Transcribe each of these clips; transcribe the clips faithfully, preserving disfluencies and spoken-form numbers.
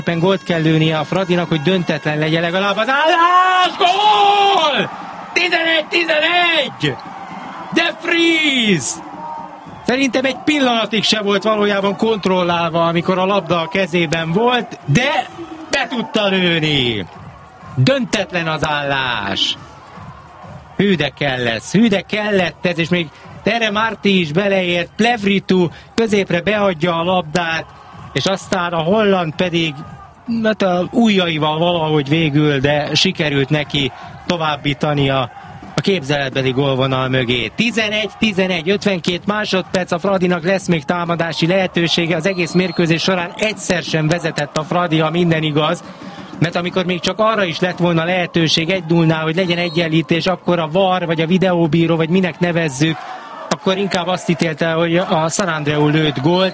Gólt kell lőnie a Fradinak, hogy döntetlen legyen legalább az állás. Gól! tizenegy tizenegy! De Vries! Szerintem egy pillanatig se volt valójában kontrollálva, amikor a labda a kezében volt, de be tudta lőni. Döntetlen az állás. Hű de kell lesz, hű de kellett ez, és még Tere Marti is beleért, Plevritu középre beadja a labdát, és aztán a holland pedig hát a ujjaival valahogy végül, de sikerült neki továbbítani a, a képzeletbeli gólvonal mögé. tizenegy tizenegy, ötvenkét másodperc, a Fradinak lesz még támadási lehetősége, az egész mérkőzés során egyszer sem vezetett a Fradi, ha minden igaz, mert amikor még csak arra is lett volna lehetőség egy nullnál, hogy legyen egyenlítés, akkor a VAR, vagy a videóbíró, vagy minek nevezzük, akkor inkább azt ítélte, hogy a San Andreu lőtt gólt,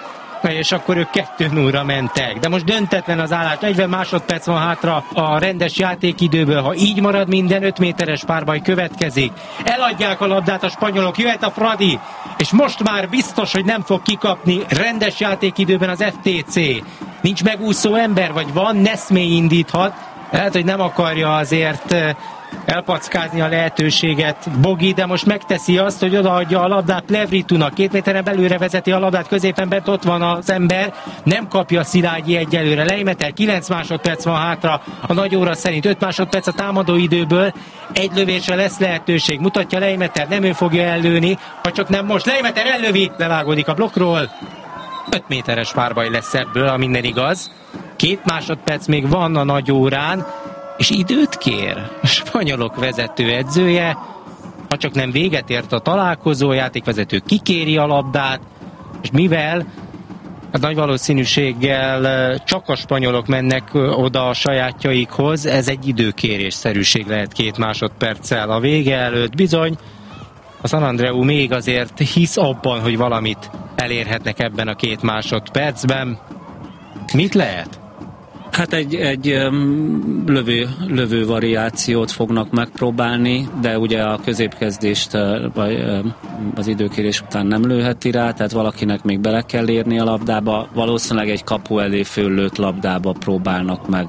és akkor ők kettő nullra mentek. De most döntetlen az állás, negyven másodperc van hátra a rendes játékidőből, ha így marad minden, öt méteres párbaj következik. Eladják a labdát a spanyolok, jöhet a Fradi, és most már biztos, hogy nem fog kikapni rendes játékidőben az ef té cé. Nincs megúszó ember, vagy van, Neszmé indíthat, lehet, hogy nem akarja azért elpackázni a lehetőséget Bogi, de most megteszi azt, hogy odaadja a labdát Plevritunak, két méteren belőle vezeti a labdát, középen bent ott van az ember, nem kapja Szilágyi egyelőre, Leimeter, kilenc másodperc van hátra, a nagy óra szerint öt másodperc a támadó időből, egy lövésre lesz lehetőség, mutatja Leimeter, nem ő fogja ellőni, ha csak nem most, Leimeter ellövi, levágódik a blokkról, öt méteres párbaj lesz ebből, ha minden igaz, két másodperc még van a nagy órán, és időt kér a spanyolok vezető edzője, ha csak nem véget ért a találkozó, játékvezető kikéri a labdát, és mivel a nagy valószínűséggel csak a spanyolok mennek oda a sajátjaikhoz, ez egy időkérésszerűség lehet két másodperccel a vége előtt. Bizony, a San Andreu még azért hisz abban, hogy valamit elérhetnek ebben a két másodpercben. Mit lehet? Hát egy, egy lövő, lövő variációt fognak megpróbálni, de ugye a középkezdést vagy az időkérés után nem lőheti rá, tehát valakinek még bele kell érni a labdába, valószínűleg egy kapu elé föllőtt labdába próbálnak meg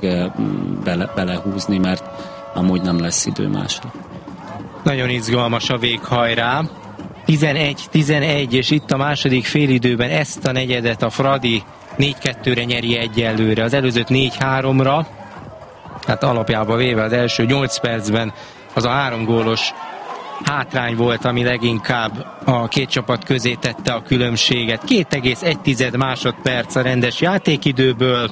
bele, belehúzni, mert amúgy nem lesz idő másra. Nagyon izgalmas a véghajrá. tizenegy tizenegy, és itt a második félidőben ezt a negyedet a Fradi négy kettőre nyeri egyelőre, az előzőt négy háromra, hát alapjában véve az első nyolc percben az a három gólos hátrány volt, ami leginkább a két csapat közé tette a különbséget. két egész egy másodperc a rendes játékidőből.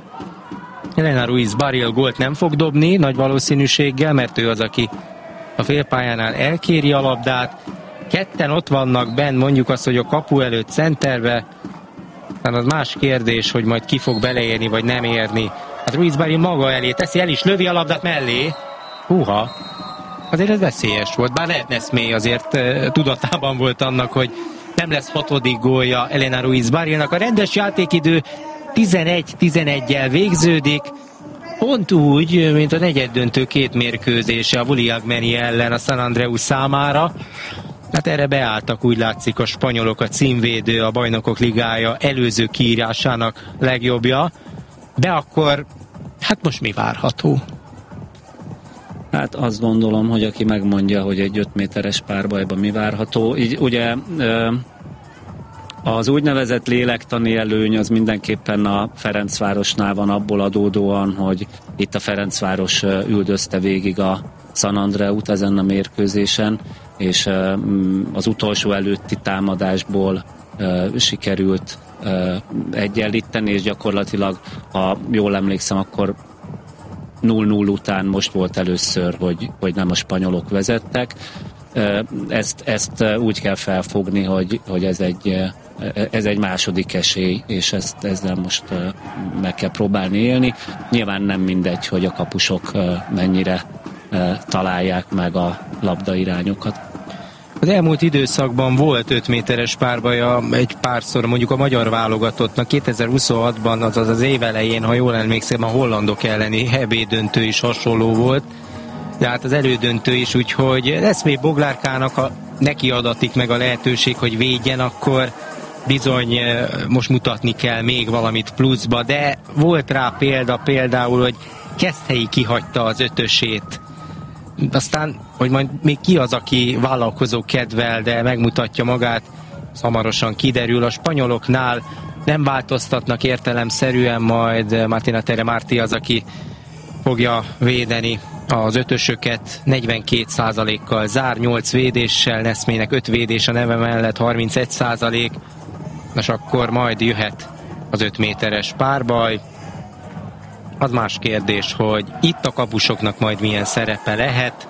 Elena Ruiz Barril gólt nem fog dobni nagy valószínűséggel, mert ő az, aki a félpályánál elkéri a labdát. Ketten ott vannak benn, mondjuk azt, hogy a kapu előtt centerbe, tehát az más kérdés, hogy majd ki fog beleérni, vagy nem érni. Hát Ruiz Barril maga elé teszi, el is lövi a labdát mellé. Húha, azért ez veszélyes volt, bár lehet Neszmé azért uh, tudatában volt annak, hogy nem lesz hatodik gólja Elena Ruiz Barrilnak. A rendes játékidő tizenegy tizeneggyel végződik, pont úgy, mint a negyeddöntő két mérkőzése a Vuliagmeni ellen a San Andreu számára. Hát erre beálltak, úgy látszik, a spanyolok, a címvédő, a Bajnokok Ligája előző kiírásának legjobbja. De akkor, hát most mi várható? Hát azt gondolom, hogy aki megmondja, hogy egy öt méteres párbajban mi várható, így ugye az úgynevezett lélektani előny az mindenképpen a Ferencvárosnál van abból adódóan, hogy itt a Ferencváros üldözte végig a San Andreut ezen a mérkőzésen, és az utolsó előtti támadásból sikerült egyenlíteni, és gyakorlatilag, ha jól emlékszem, akkor null null után most volt először, hogy, hogy nem a spanyolok vezettek. Ezt, ezt úgy kell felfogni, hogy, hogy ez egy ez egy második esély, és ezt, ezzel most meg kell próbálni élni. Nyilván nem mindegy, hogy a kapusok mennyire találják meg a labdairányokat. Az elmúlt időszakban volt öt méteres párbaja egy párszor, mondjuk a magyar válogatottnak kétezer-huszonhatban, azaz az év elején, ha jól emlékszem, a hollandok elleni é bé döntő is hasonló volt, de hát az elődöntő is, úgyhogy Eszmé Boglárkának, ha neki adatik meg a lehetőség, hogy védjen, akkor bizony most mutatni kell még valamit pluszba, de volt rá példa például, hogy Keszthelyi kihagyta az ötösét. Aztán, hogy majd még ki az, aki vállalkozó kedvel, de megmutatja magát, hamarosan kiderül. A spanyoloknál nem változtatnak értelemszerűen, majd Martina Tere Marti az, aki fogja védeni az ötösöket, negyvenkét százalékkal zár, nyolc védéssel, Neszmének öt védés a neve mellett, harmincegy százalék. Nos, akkor majd jöhet az öt méteres párbaj. Az más kérdés, hogy itt a kapusoknak majd milyen szerepe lehet.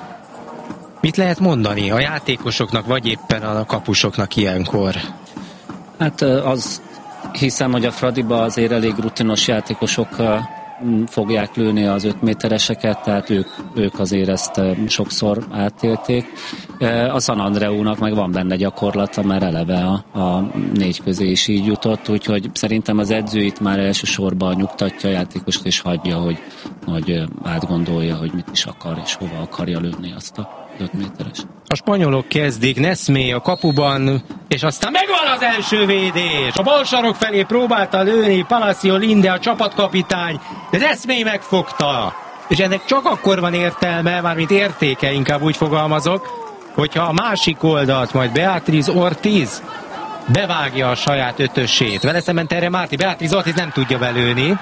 Mit lehet mondani a játékosoknak, vagy éppen a kapusoknak ilyenkor? Hát az hiszem, hogy a Fradiba azért elég rutinos játékosok fogják lőni az öt métereseket, tehát ők, ők azért ezt sokszor átélték. A San Andreúnak meg van benne gyakorlata, mert eleve a, a négy közé is így jutott, úgyhogy szerintem az edző itt már elsősorban nyugtatja a játékost, és hagyja, hogy, hogy átgondolja, hogy mit is akar, és hova akarja lőni azt a öt méteres. A spanyolok kezdik, Neszmé a kapuban, és aztán megvan az első védés! A bal sarok felé próbálta lőni Palacio Linde, a csapatkapitány, de Neszmé megfogta. És ennek csak akkor van értelme, mármint értéke, inkább úgy fogalmazok, hogyha a másik oldalt majd Beatriz Ortiz bevágja a saját ötösét. Vele szemben Tere Marti, Beatriz Ortiz nem tudja belőni.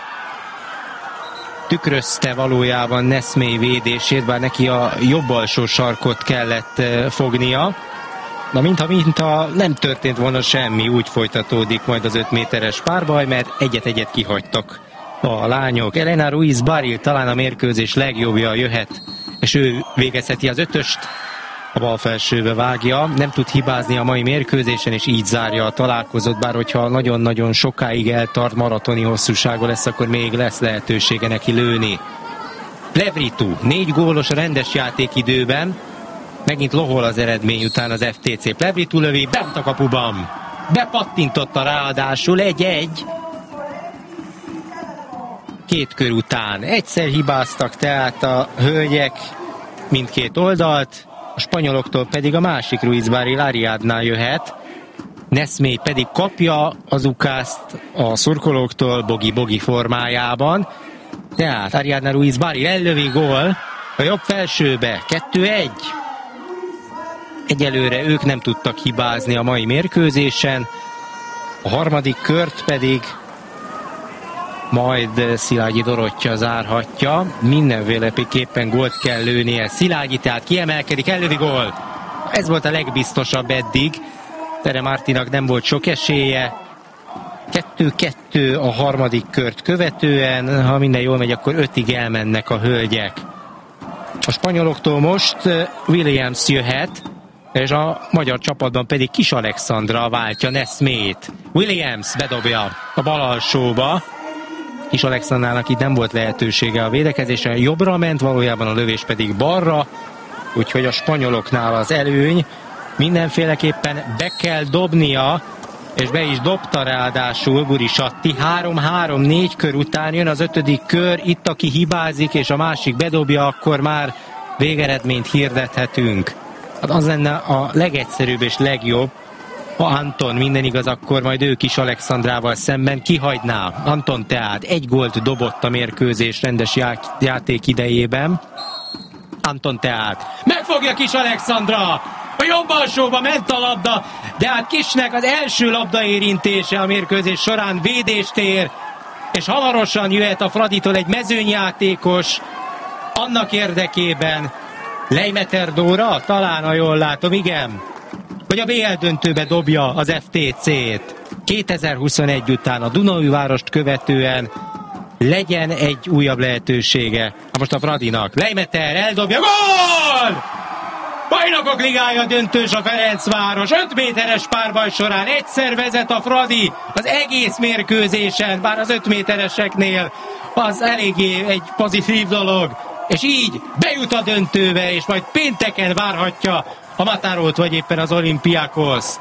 Tükrözte valójában Neszmé védését, bár neki a jobb alsó sarkot kellett fognia. Na mintha, mintha nem történt volna semmi, úgy folytatódik majd az öt méteres párbaj, mert egyet-egyet kihagytak a lányok. Elena Ruiz Barril talán a mérkőzés legjobbja jöhet, és ő végezheti az ötöst, a bal felsőbe vágja, nem tud hibázni a mai mérkőzésen, és így zárja a találkozót, bár hogyha nagyon-nagyon sokáig eltart, maratoni hosszúsága lesz, akkor még lesz lehetősége neki lőni. Plevritu, négy gólos a rendes játékidőben, megint lohol az eredmény után az ef té cé. Plevritu lövi, bent a kapuban, bepattintotta ráadásul, egy-egy. Két kör után egyszer hibáztak tehát a hölgyek mindkét oldalt, a spanyoloktól pedig a másik Ruiz Barril Ariadnál jöhet. Neszmé pedig kapja az ukázt a szurkolóktól bogi-bogi formájában. Tehát Ariadna Ruiz Barril ellövi, gól a jobb felsőbe, kettő egy. Egyelőre ők nem tudtak hibázni a mai mérkőzésen. A harmadik kört pedig majd Szilágyi Dorottya zárhatja. Mindenféleképpen gólt kell lőnie. Szilágyi tehát kiemelkedik, ellövi, gól. Ez volt a legbiztosabb eddig. Tere Martinak nem volt sok esélye. kettő kettő a harmadik kört követően. Ha minden jól megy, akkor ötig elmennek a hölgyek. A spanyoloktól most Williams jöhet, és a magyar csapatban pedig Kis Alexandra váltja Neszmét. Williams bedobja a bal alsóba. Kis Alexandrának itt nem volt lehetősége a védekezésre, jobbra ment, valójában a lövés pedig balra, úgyhogy a spanyoloknál az előny. Mindenféleképpen be kell dobnia, és be is dobta ráadásul Gurisatti. három-három, négy kör után jön az ötödik kör, itt aki hibázik, és a másik bedobja, akkor már végeredményt hirdethetünk. Hát az lenne a legegyszerűbb és legjobb, ha Anton, minden igaz, akkor majd ő Kis Alexandrával szemben kihagyná. Anton tehát egy gólt dobott a mérkőzés rendes já- játék idejében. Anton tehát megfogja Kis Alexandra, a jobb alsóba ment a labda, de hát Kisnek az első labda érintése a mérkőzés során védést ér, és hamarosan jöhet a Fraditól egy mezőnyjátékos annak érdekében. Leimeter Dóra, talán, ha jól látom, igen, hogy a bé el döntőbe dobja az ef té cét. kétezer-huszonegy után a Dunaújvárost követően legyen egy újabb lehetősége. Hát most a Fradinak. Leimeter eldobja, gól! Bajnokok Ligája döntős a Ferencváros. öt méteres párbaj során egyszer vezet a Fradi az egész mérkőzésen, bár az öt métereseknél az eléggé egy pozitív dolog. És így bejut a döntőbe, és majd pénteken várhatja a Matarót, vagy éppen az Olympiakoszt.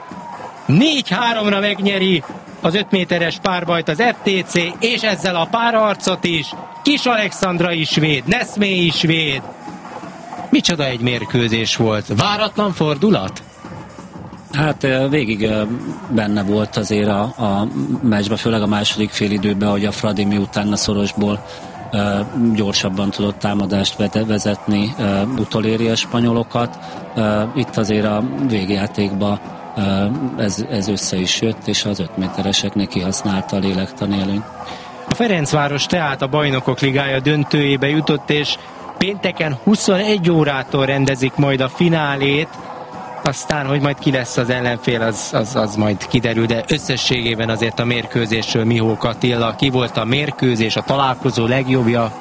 négy-háromra megnyeri az öt méteres párbajt az ef té cé, és ezzel a párharcot is. Kis Alexandra is véd, Neszmé is véd. Micsoda egy mérkőzés volt. Váratlan fordulat? Hát végig benne volt azért a, a meccsben, főleg a második félidőben, hogy a Fradi miután a szorosból gyorsabban tudott támadást vezetni, utoléri a spanyolokat. Itt azért a végjátékban ez, ez össze is jött, és az öt métereseknek kihasználta a lélektani előnyt. A Ferencváros tehát a Bajnokok Ligája döntőjébe jutott, és pénteken huszonegy órától rendezik majd a finálét, aztán, hogy majd ki lesz az ellenfél, az, az, az majd kiderül, de összességében azért a mérkőzésről Mihók Attila, ki volt a mérkőzés, a találkozó legjobbja?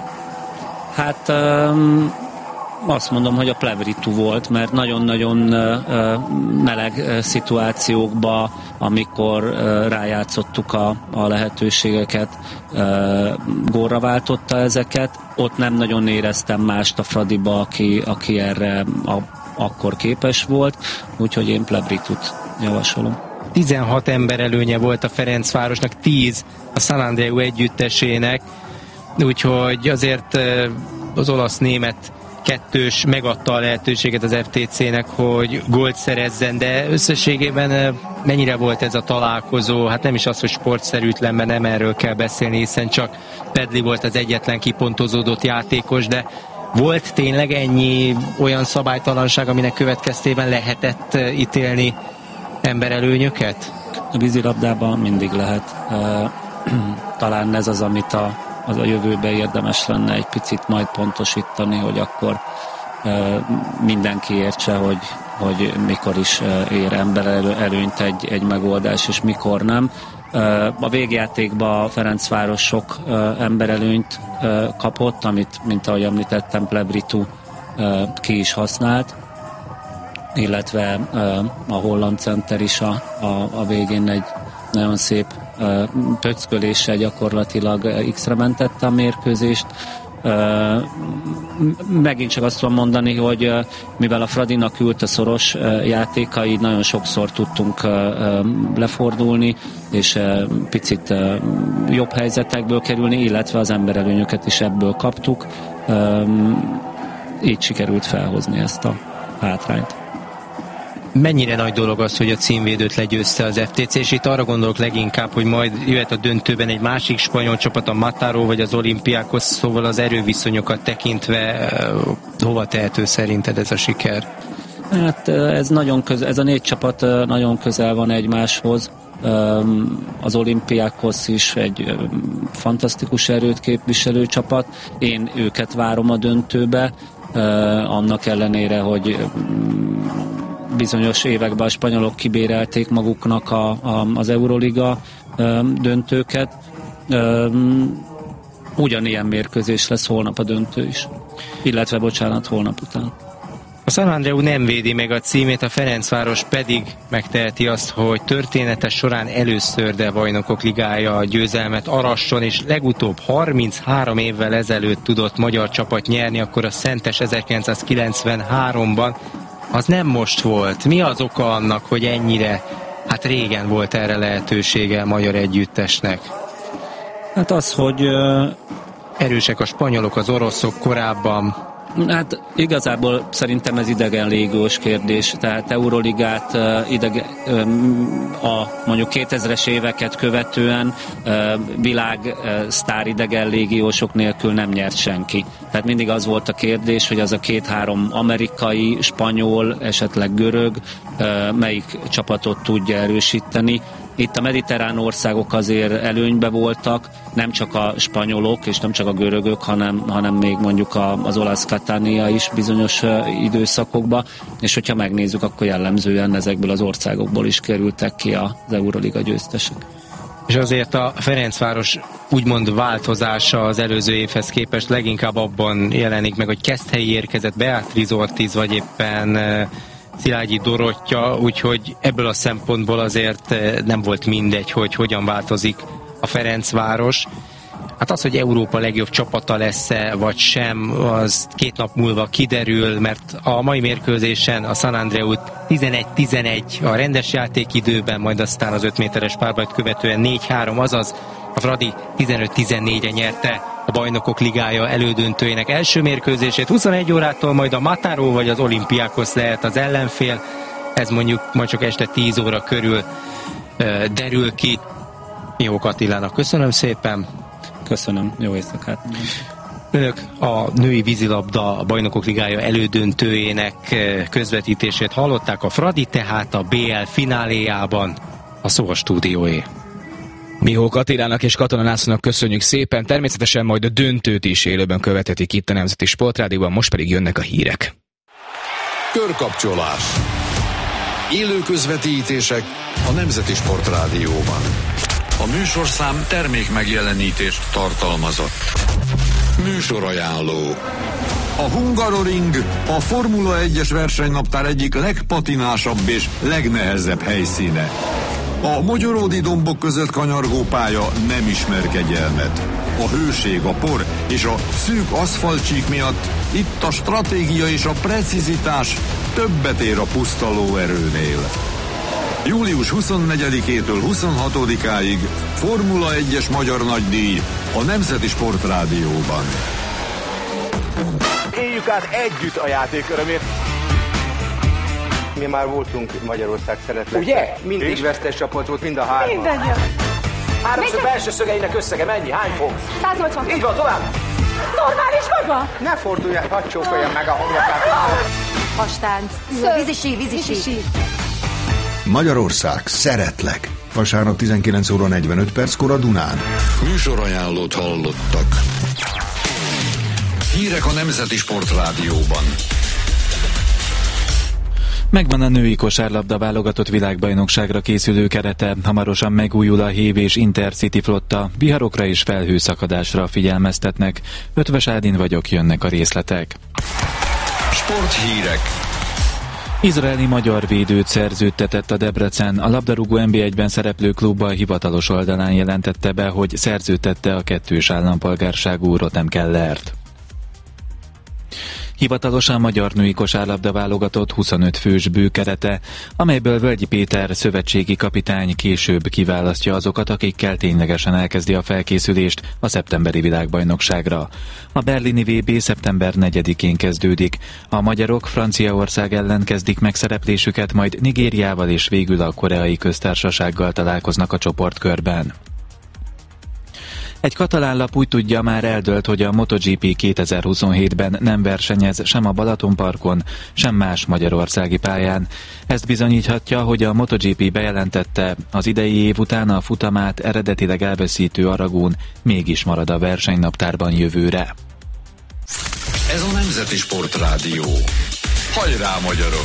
Hát um, azt mondom, hogy a Plevritu volt, mert nagyon-nagyon uh, meleg uh, szituációkba, amikor uh, rájátszottuk a, a lehetőségeket, uh, gólra váltotta ezeket. Ott nem nagyon éreztem mást a Fradiba, aki, aki erre a akkor képes volt, úgyhogy én Plevritut javasolom. tizenhat ember előnye volt a Ferencvárosnak, tíz a San Andreu együttesének, úgyhogy azért az olasz-német kettős megadta a lehetőséget az ef té cének, hogy gólt szerezzen, de összességében mennyire volt ez a találkozó? Hát nem is az, hogy sportszerűtlen, mert nem erről kell beszélni, hiszen csak Pedli volt az egyetlen kipontozódott játékos, de volt tényleg ennyi olyan szabálytalanság, aminek következtében lehetett ítélni emberelőnyöket? A vízilabdában mindig lehet. Talán ez az, amit a, az a jövőben érdemes lenne egy picit majd pontosítani, hogy akkor mindenki értse, hogy, hogy mikor is ér emberelőnyt egy, egy megoldás, és mikor nem. A végjátékban a Ferencváros sok emberelőnyt kapott, amit, mint ahogy említettem, Plevritu ki is használt, illetve a holland center is a, a, a végén egy nagyon szép pöcköléssel gyakorlatilag X-re mentette a mérkőzést. Megint csak azt tudom mondani, hogy mivel a Fradinak ült a szoros játékai, nagyon sokszor tudtunk lefordulni, és picit jobb helyzetekből kerülni, illetve az emberelőnyöket is ebből kaptuk. Így sikerült felhozni ezt a hátrányt. Mennyire nagy dolog az, hogy a címvédőt legyőzte az ef té cé, és itt arra gondolok leginkább, hogy majd jöhet a döntőben egy másik spanyol csapat, a Mataró vagy az Olympiakos, szóval az erőviszonyokat tekintve hova tehető szerinted ez a siker? Hát ez nagyon közel, ez a négy csapat nagyon közel van egymáshoz. Az Olympiakos is egy fantasztikus erőt képviselő csapat. Én őket várom a döntőbe, annak ellenére, hogy bizonyos években a spanyolok kibérelték maguknak a, a, az Euroliga ö, döntőket. Ö, ugyanilyen mérkőzés lesz holnap a döntő is. Illetve, bocsánat, holnap után. A San Andreu nem védi meg a címét, a Ferencváros pedig megteheti azt, hogy története során először, de Bajnokok Ligája a győzelmet arasson, és legutóbb harminchárom évvel ezelőtt tudott magyar csapat nyerni, akkor a Szentes ezerkilencszázkilencvenháromban. Az nem most volt. Mi az oka annak, hogy ennyire, hát régen volt erre lehetősége a magyar együttesnek? Hát az, hogy uh, erősek a spanyolok, az oroszok korábban. Hát igazából szerintem ez idegen légós kérdés, tehát Euroligát uh, idege, um, a mondjuk kétezres éveket követően uh, világ uh, sztár idegen légiósok nélkül nem nyert senki. Tehát mindig az volt a kérdés, hogy az a két-három amerikai, spanyol, esetleg görög, uh, melyik csapatot tudja erősíteni. Itt a mediterrán országok azért előnybe voltak, nem csak a spanyolok és nem csak a görögök, hanem, hanem még mondjuk a, az olasz Catania is bizonyos uh, időszakokban, és hogyha megnézzük, akkor jellemzően ezekből az országokból is kerültek ki az Euroliga győztesek. És azért a Ferencváros úgymond változása az előző évhez képest leginkább abban jelenik meg, hogy Keszthelyi érkezett, Beatriz Ortiz vagy éppen uh, Szilágyi Dorottya, úgyhogy ebből a szempontból azért nem volt mindegy, hogy hogyan változik a Ferencváros. Hát az, hogy Európa legjobb csapata lesz-e, vagy sem, az két nap múlva kiderül, mert a mai mérkőzésen a San Andreut tizenegy tizenegy a rendes játékidőben, majd aztán az öt méteres párbajt követően négy három, azaz a Fradi tizenöt tizennégyen nyerte a Bajnokok Ligája elődöntőjének első mérkőzését. huszonegy órától majd a Mataró vagy az Olympiakos lehet az ellenfél. Ez mondjuk majd csak este tíz óra körül derül ki. Miók Attilának köszönöm szépen. Köszönöm, jó éjszakát. Önök a női vízilabda a Bajnokok Ligája elődöntőjének közvetítését hallották, a Fradi tehát a bé el fináléjában, a szó a stúdióé. Miók Attilának és Katona Lászlónak köszönjük szépen, természetesen majd a döntőt is élőben követhetik itt a Nemzeti Sportrádióban, most pedig jönnek a hírek. Körkapcsolás. Élő közvetítések a Nemzeti Sportrádióban. A műsorszám termék megjelenítést tartalmazott. Műsorajánló. A Hungaroring a Formula egyes versenynaptár egyik legpatinásabb és legnehezebb helyszíne. A mogyoródi dombok között kanyargó pálya nem ismer kegyelmet. A hőség, a por és a szűk aszfaltcsík miatt itt a stratégia és a precizitás többet ér a puszta lóerőnél. július huszonnegyedikétől huszonhatodikáig Formula egyes magyar nagydíj a Nemzeti Sportrádióban. Éljük át együtt a játék örömét. Mi már voltunk Magyarország szeretnek. Ugye? Mindig és vesztes csapat volt, mind a hárman. Mindannyian. Háromszög belső szögeinek összege mennyi? Hány fok? száznyolcvan. Így van, tovább. Normális maga? Ne forduljál, hadd csókolja meg a homlokát. Hastánc. Vízisi, vízisi. Magyarország, szeretlek. Vasárnap tizenkilenc óra negyvenöt perckor a Dunán. Műsorajánlót hallottak. Hírek a Nemzeti Sportrádióban. Megvan a női kosárlabda válogatott világbajnokságra készülő kerete, hamarosan megújul a Hév és Intercity flotta, viharokra és felhőszakadásra figyelmeztetnek. Ötvös Ádin vagyok, jönnek a részletek. Sporthírek. Izraeli magyar védőt szerződtetett a Debrecen. A labdarúgó en bé egyben szereplő klub a hivatalos oldalán jelentette be, hogy szerződtette a kettős állampolgárságú Rotem Kellert. Hivatalosan magyar női kosárlabda válogatott huszonöt fős bőkerete, amelyből Völgyi Péter szövetségi kapitány később kiválasztja azokat, akikkel ténylegesen elkezdi a felkészülést a szeptemberi világbajnokságra. A berlini vé bé szeptember negyedikén kezdődik. A magyarok Franciaország ellen kezdik meg szereplésüket, majd Nigériával és végül a Koreai Köztársasággal találkoznak a csoportkörben. Egy katalán lap úgy tudja, már eldőlt, hogy a MotoGP kétezer-huszonhétben nem versenyez sem a Balatonparkon, sem más magyarországi pályán. Ezt bizonyíthatja, hogy a MotoGP bejelentette, az idei év után a futamát eredetileg elveszítő Aragón mégis marad a versenynaptárban jövőre. Ez a Nemzeti Sportrádió. Hajrá, magyarok!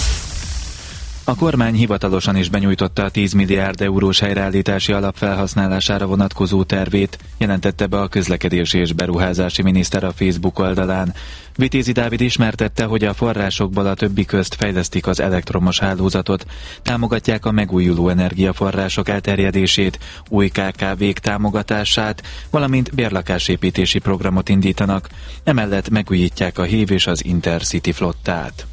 A kormány hivatalosan is benyújtotta a tíz milliárd eurós helyreállítási alap felhasználására vonatkozó tervét, jelentette be a közlekedési és beruházási miniszter a Facebook oldalán. Vitézi Dávid ismertette, hogy a forrásokból a többi közt fejlesztik az elektromos hálózatot, támogatják a megújuló energiaforrások elterjedését, új ká ká vék támogatását, valamint bérlakásépítési programot indítanak, emellett megújítják a Hév és az Intercity flottát.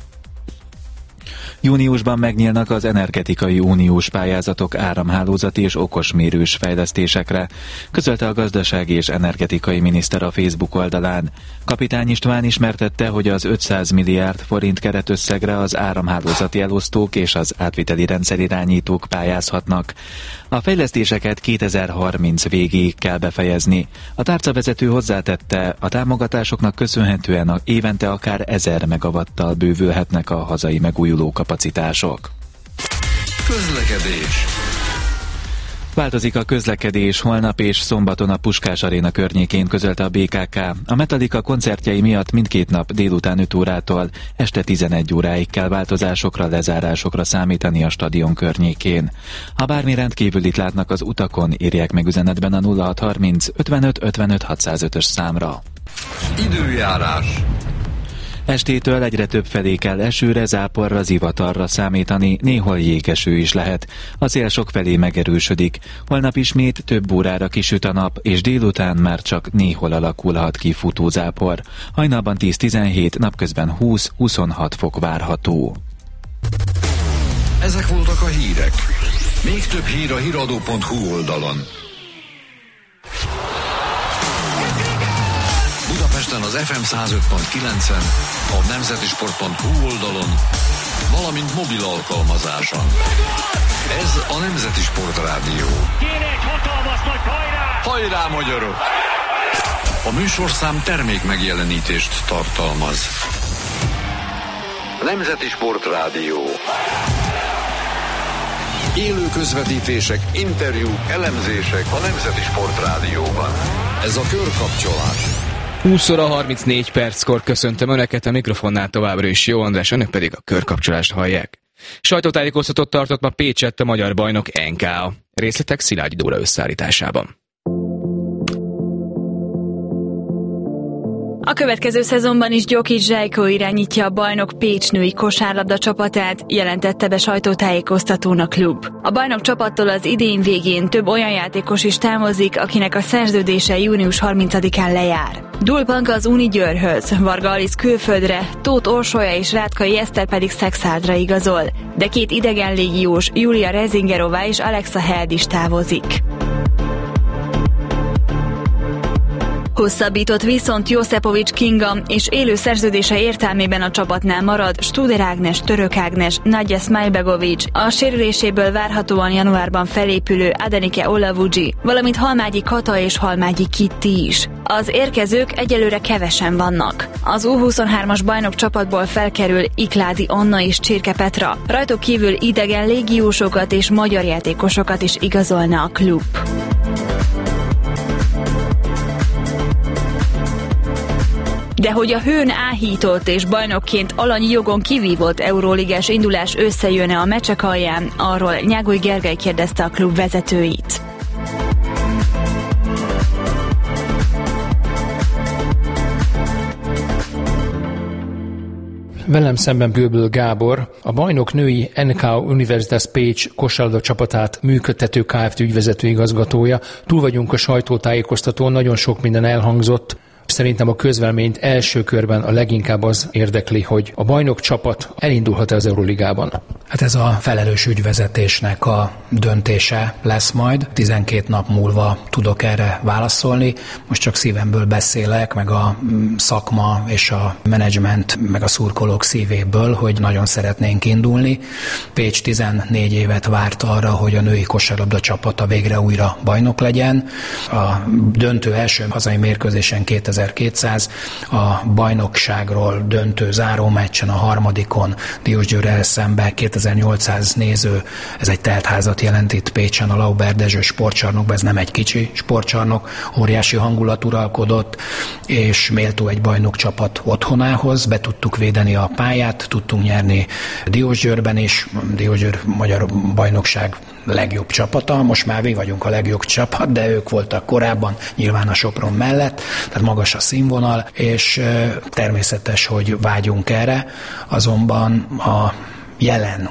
Júniusban megnyílnak az energetikai uniós pályázatok áramhálózati és okosmérős fejlesztésekre, közölte a gazdasági és energetikai miniszter a Facebook oldalán. Kapitány István ismertette, hogy az ötszáz milliárd forint keretösszegre az áramhálózati elosztók és az átviteli rendszerirányítók pályázhatnak. A fejlesztéseket kétezer-harminc végéig kell befejezni. A tárcavezető hozzátette, a támogatásoknak köszönhetően a évente akár ezer megawattal bővülhetnek a hazai megújuló kapacitások. Közlekedés. Változik a közlekedés, holnap és szombaton a Puskás Aréna környékén, közölte a bé ká ká. A Metallica koncertjei miatt mindkét nap délután öt órától este tizenegy óráig kell változásokra, lezárásokra számítani a stadion környékén. Ha bármi rendkívülit látnak az utakon, írják meg üzenetben a nulla hat harminc ötvenöt ötvenöt hatszázötös számra. Időjárás. Estétől egyre több felé kell esőre, záporra, zivatarra számítani, néhol jégeső is lehet. A szél sok felé megerősödik. Holnap ismét több órára kisüt a nap, és délután már csak néhol alakulhat ki futózápor. Hajnalban tíz-tizenhét, napközben húsz-huszonhat fok várható. Ezek voltak a hírek. Még több hír a híradó pont hú oldalon. Budapesten az ef em száz öt pont kilencen, a nemzetisport pont hú oldalon valamint mobil alkalmazáson. Ez a Nemzeti Sportrádió. Kéne egy hatalmas nagy hajrá! Hajrá, magyarok! A műsorszám termék megjelenítést tartalmaz. Nemzeti Sportrádió. Élő közvetítések, interjúk, elemzések a Nemzeti Sportrádióban. Ez a Körkapcsolás. húsz óra harmincnégy perckor köszöntöm Önöket, a mikrofonnál továbbra is Jó András, Önök pedig a Körkapcsolást hallják. Sajtótájékoztatót tartott ma Pécsett a magyar bajnok en ká á. Részletek Szilágyi Dóra összeállításában. A következő szezonban is Gyokics Zsajko irányítja a bajnok Pécs női kosárlabda csapatát, jelentette be sajtótájékoztatón a klub. A bajnok csapattól az idén végén több olyan játékos is távozik, akinek a szerződése június harmincadikán lejár. Dul Panka az Unigyőrhöz, Varga Alisz külföldre, Tóth Orsolya és Rátkai Eszter pedig Szexárdra igazol, de két idegen légiós, Julia Rezingerová és Alexa Held is távozik. Hosszabbított viszont Joszepovics Kinga és élő szerződése értelmében a csapatnál marad Studer Ágnes, Török Ágnes, Nagyja Smajbegovics, a sérüléséből várhatóan januárban felépülő Adenike Olavudzsi, valamint Halmágyi Kata és Halmágyi Kitti is. Az érkezők egyelőre kevesen vannak. Az U huszonhármas bajnok csapatból felkerül Ikládi Anna és Csirke Petra. Rajtuk kívül idegen légiósokat és magyar játékosokat is igazolna a klub. De hogy a hőn áhított és bajnokként alanyi jogon kivívott euróligás indulás összejön-e a meccsek alján, arról Nyágoly Gergely kérdezte a klub vezetőit. Velem szemben Bőböl Gábor, a bajnok női en ká Universitas Pécs kosárlabda csapatát működtető Kft. Ügyvezető igazgatója. Túl vagyunk a sajtótájékoztatón, nagyon sok minden elhangzott. Szerintem a közvéleményt első körben a leginkább az érdekli, hogy a bajnok csapat elindulhat-e az Euróligában. Hát ez a felelős ügyvezetésnek a döntése lesz majd. tizenkét nap múlva tudok erre válaszolni. Most csak szívemből beszélek, meg a szakma és a menedzsment, meg a szurkolók szívéből, hogy nagyon szeretnénk indulni. Pécs tizennégy évet várt arra, hogy a női kosárlabda csapata végre újra bajnok legyen. A döntő első hazai mérkőzésen kétezer-kétszáz, a bajnokságról döntő zárómeccsen a harmadikon Diósgyőrrel szembe kétezer-nyolcszáz néző, ez egy teltházat jelent itt Pécsen, a Lauber Dezső sportcsarnokban, ez nem egy kicsi sportcsarnok, óriási hangulat uralkodott, és méltó egy bajnok csapat otthonához, be tudtuk védeni a pályát, tudtunk nyerni Diósgyőrben is, Diósgyőr magyar bajnokság legjobb csapata, most már mi vagyunk a legjobb csapat, de ők voltak korábban, nyilván a Sopron mellett, tehát magas a színvonal, és természetes, hogy vágyunk erre, azonban a jelen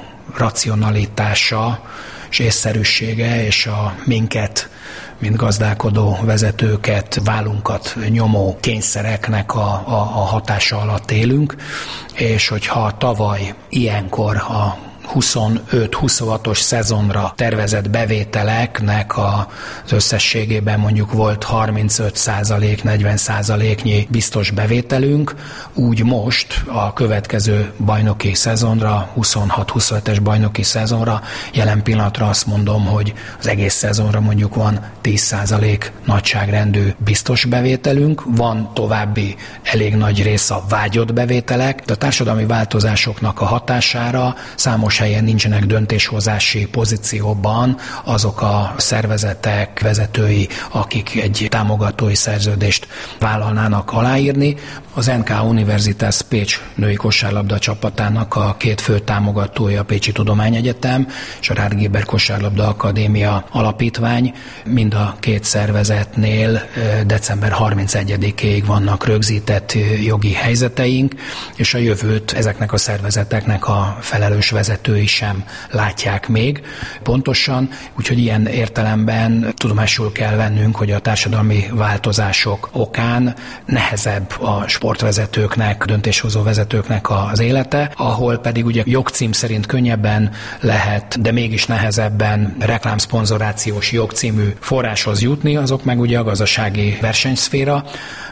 racionalitása és észszerűsége és a minket, mint gazdálkodó vezetőket, vállunkat nyomó kényszereknek a, a, a hatása alatt élünk, és hogyha tavaly ilyenkor a huszonöt huszonhatos szezonra tervezett bevételeknek az összességében mondjuk volt harmincöt százalék, negyven százaléknyi biztos bevételünk, úgy most a következő bajnoki szezonra, huszonhat huszonhetes bajnoki szezonra, jelen pillanatra azt mondom, hogy az egész szezonra mondjuk van tíz százalék nagyságrendű biztos bevételünk, van további elég nagy rész a vágyott bevételek, de a társadalmi változásoknak a hatására számos helyen nincsenek döntéshozási pozícióban azok a szervezetek vezetői, akik egy támogatói szerződést vállalnának aláírni. Az en ká Universitas Pécs női kosárlabda csapatának a két fő támogatója a Pécsi Tudományegyetem és a Rád Géber Kosárlabda Akadémia Alapítvány. Mind a két szervezetnél december harmincegyedikéig vannak rögzített jogi helyzeteink, és a jövőt ezeknek a szervezeteknek a felelős vezetői sem látják még pontosan, úgyhogy ilyen értelemben tudomásul kell vennünk, hogy a társadalmi változások okán nehezebb a sportvezetőknek, döntéshozó vezetőknek az élete, ahol pedig ugye jogcím szerint könnyebben lehet, de mégis nehezebben reklámszponzorációs jogcímű forráshoz jutni, azok meg ugye a gazdasági versenyszféra,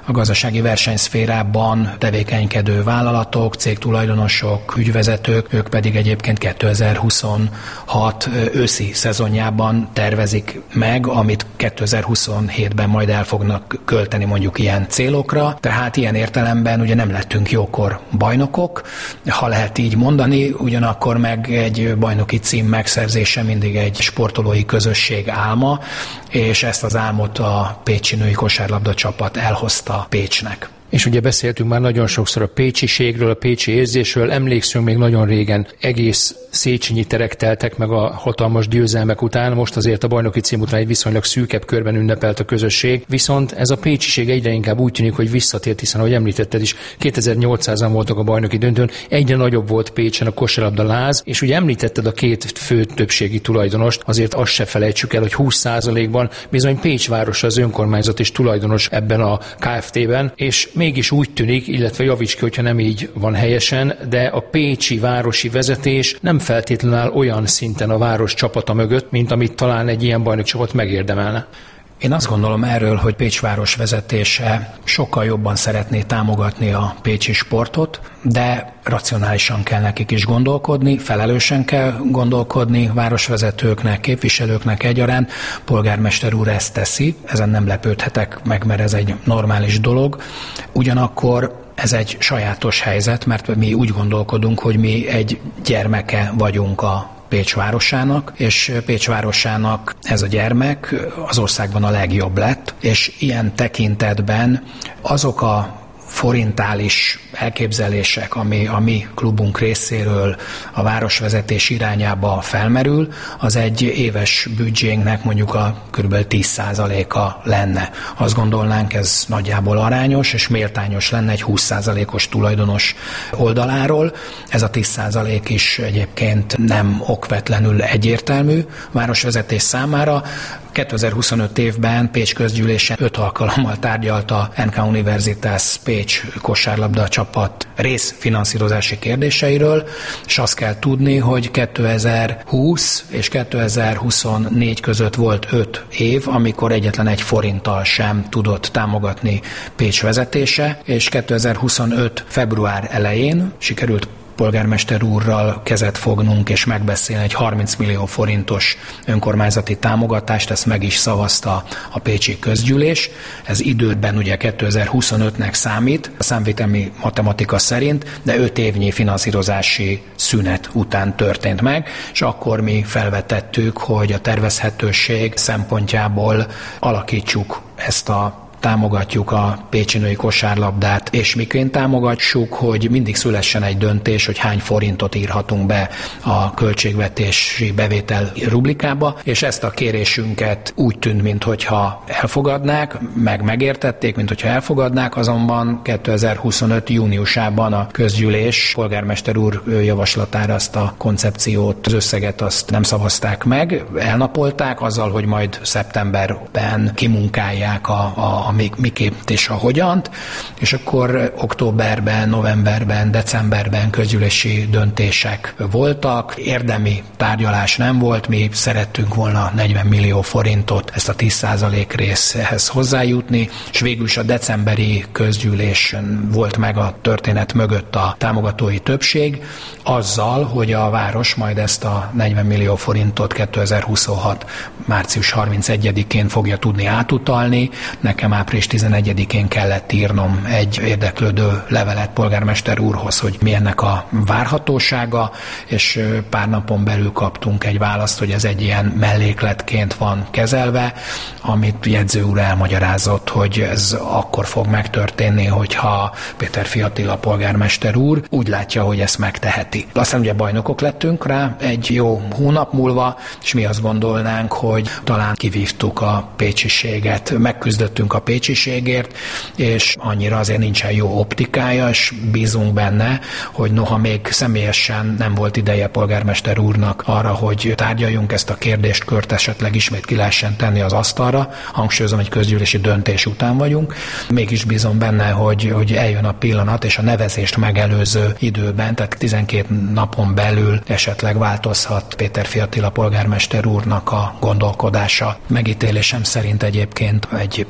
a gazdasági versenyszférában tevékenykedő vállalatok, cégtulajdonosok, ügyvezetők, ők pedig egyébként kétezer-huszonhat őszi szezonjában tervezik meg, amit kétezer-huszonhétben majd el fognak költeni mondjuk ilyen célokra. Tehát ilyen értelemben ugye nem lettünk jókor bajnokok, ha lehet így mondani, ugyanakkor meg egy bajnoki cím megszerzése mindig egy sportolói közösség álma, és ezt az álmot a pécsi női kosárlabda csapat elhozta Pécsnek. És ugye beszéltünk már nagyon sokszor a pécsiségről, a pécsi érzésről, emlékszünk még nagyon régen, egész Széchenyi terek teltek meg a hatalmas győzelmek után, most azért a bajnoki cím után egy viszonylag szűkebb körben ünnepelt a közösség, viszont ez a pécsiség egyre inkább úgy tűnik, hogy visszatért, hiszen ahogy említetted is, kétezer-nyolcszázan voltak a bajnoki döntőn, egyre nagyobb volt Pécsen a kosárlabda láz, és ugye említetted a két fő többségi tulajdonost, azért azt se felejtsük el, hogy húsz százalékban bizony Pécs városa az önkormányzat is tulajdonos ebben a Kft-ben, és mégis úgy tűnik, illetve javíts ki, hogyha nem így van helyesen, de a pécsi városi vezetés nem feltétlenül áll olyan szinten a város csapata mögött, mint amit talán egy ilyen bajnok csapat megérdemelne. Én azt gondolom erről, hogy Pécs város vezetése sokkal jobban szeretné támogatni a pécsi sportot, de racionálisan kell nekik is gondolkodni, felelősen kell gondolkodni városvezetőknek, képviselőknek egyaránt. Polgármester úr ezt teszi, ezen nem lepődhetek meg, mert ez egy normális dolog. Ugyanakkor ez egy sajátos helyzet, mert mi úgy gondolkodunk, hogy mi egy gyermeke vagyunk a Pécs városának, és Pécs városának ez a gyermek az országban a legjobb lett, és ilyen tekintetben azok a forintális elképzelések, ami a mi klubunk részéről a városvezetés irányába felmerül, az egy éves büdzsénknek mondjuk a kb. tíz százaléka lenne. Azt gondolnánk, ez nagyjából arányos, és méltányos lenne egy húsz százalékos tulajdonos oldaláról. Ez a tíz százalék is egyébként nem okvetlenül egyértelmű városvezetés számára. kétezer-huszonöt évben Pécs közgyűlésen öt alkalommal tárgyalta en ká Universitas Pécs kosárlabda csapat részfinanszírozási kérdéseiről, és azt kell tudni, hogy kétezer-húsz és kétezer-huszonnégy között volt öt év, amikor egyetlen egy forinttal sem tudott támogatni Pécs vezetése, és kétezer-huszonöt február elején sikerült polgármester úrral kezet fognunk és megbeszélni egy harminc millió forintos önkormányzati támogatást, ezt meg is szavazta a pécsi közgyűlés. Ez időben ugye kétezer-huszonötnek számít, a számviteli matematika szerint, de öt évnyi finanszírozási szünet után történt meg, és akkor mi felvetettük, hogy a tervezhetőség szempontjából alakítsuk ezt a támogatjuk a pécsi női kosárlabdát, és miként támogatjuk, hogy mindig szülessen egy döntés, hogy hány forintot írhatunk be a költségvetési bevétel rubrikába, és ezt a kérésünket úgy tűnt, minthogyha elfogadnák, meg megértették, minthogyha elfogadnák, azonban kétezer-huszonöt júniusában a közgyűlés polgármester úr javaslatára azt a koncepciót, az összeget azt nem szavazták meg, elnapolták azzal, hogy majd szeptemberben kimunkálják a, a a még miképp és a hogyant, és akkor októberben, novemberben, decemberben közgyűlési döntések voltak, érdemi tárgyalás nem volt, mi szerettünk volna negyven millió forintot ezt a tíz százalék részhez hozzájutni, és végül is a decemberi közgyűlésen volt meg a történet mögött a támogatói többség, azzal, hogy a város majd ezt a negyven millió forintot kétezer-huszonhat március harmincegyedikén fogja tudni átutalni. Nekem április tizenegyedikén kellett írnom egy érdeklődő levelet polgármester úrhoz, hogy mi ennek a várhatósága, és pár napon belül kaptunk egy választ, hogy ez egy ilyen mellékletként van kezelve, amit jegyző úr elmagyarázott, hogy ez akkor fog megtörténni, hogyha Péterfi Attila polgármester úr úgy látja, hogy ezt megteheti. Aztán ugye bajnokok lettünk rá egy jó hónap múlva, és mi azt gondolnánk, hogy talán kivívtuk a pécsiséget, megküzdöttünk a pécsiségért, és annyira azért nincsen jó optikája, és bízunk benne, hogy noha még személyesen nem volt ideje polgármester úrnak arra, hogy tárgyaljunk ezt a kérdéskört, esetleg ismét ki lehessen tenni az asztalra, hangsúlyozom, hogy közgyűlési döntés után vagyunk, mégis bízom benne, hogy, hogy eljön a pillanat, és a nevezést megelőző időben, tehát tizenkét napon belül esetleg változhat Péterfi Attila polgármester úrnak a gondolkodása. Megítélésem szerint egyébként egy pécsi össze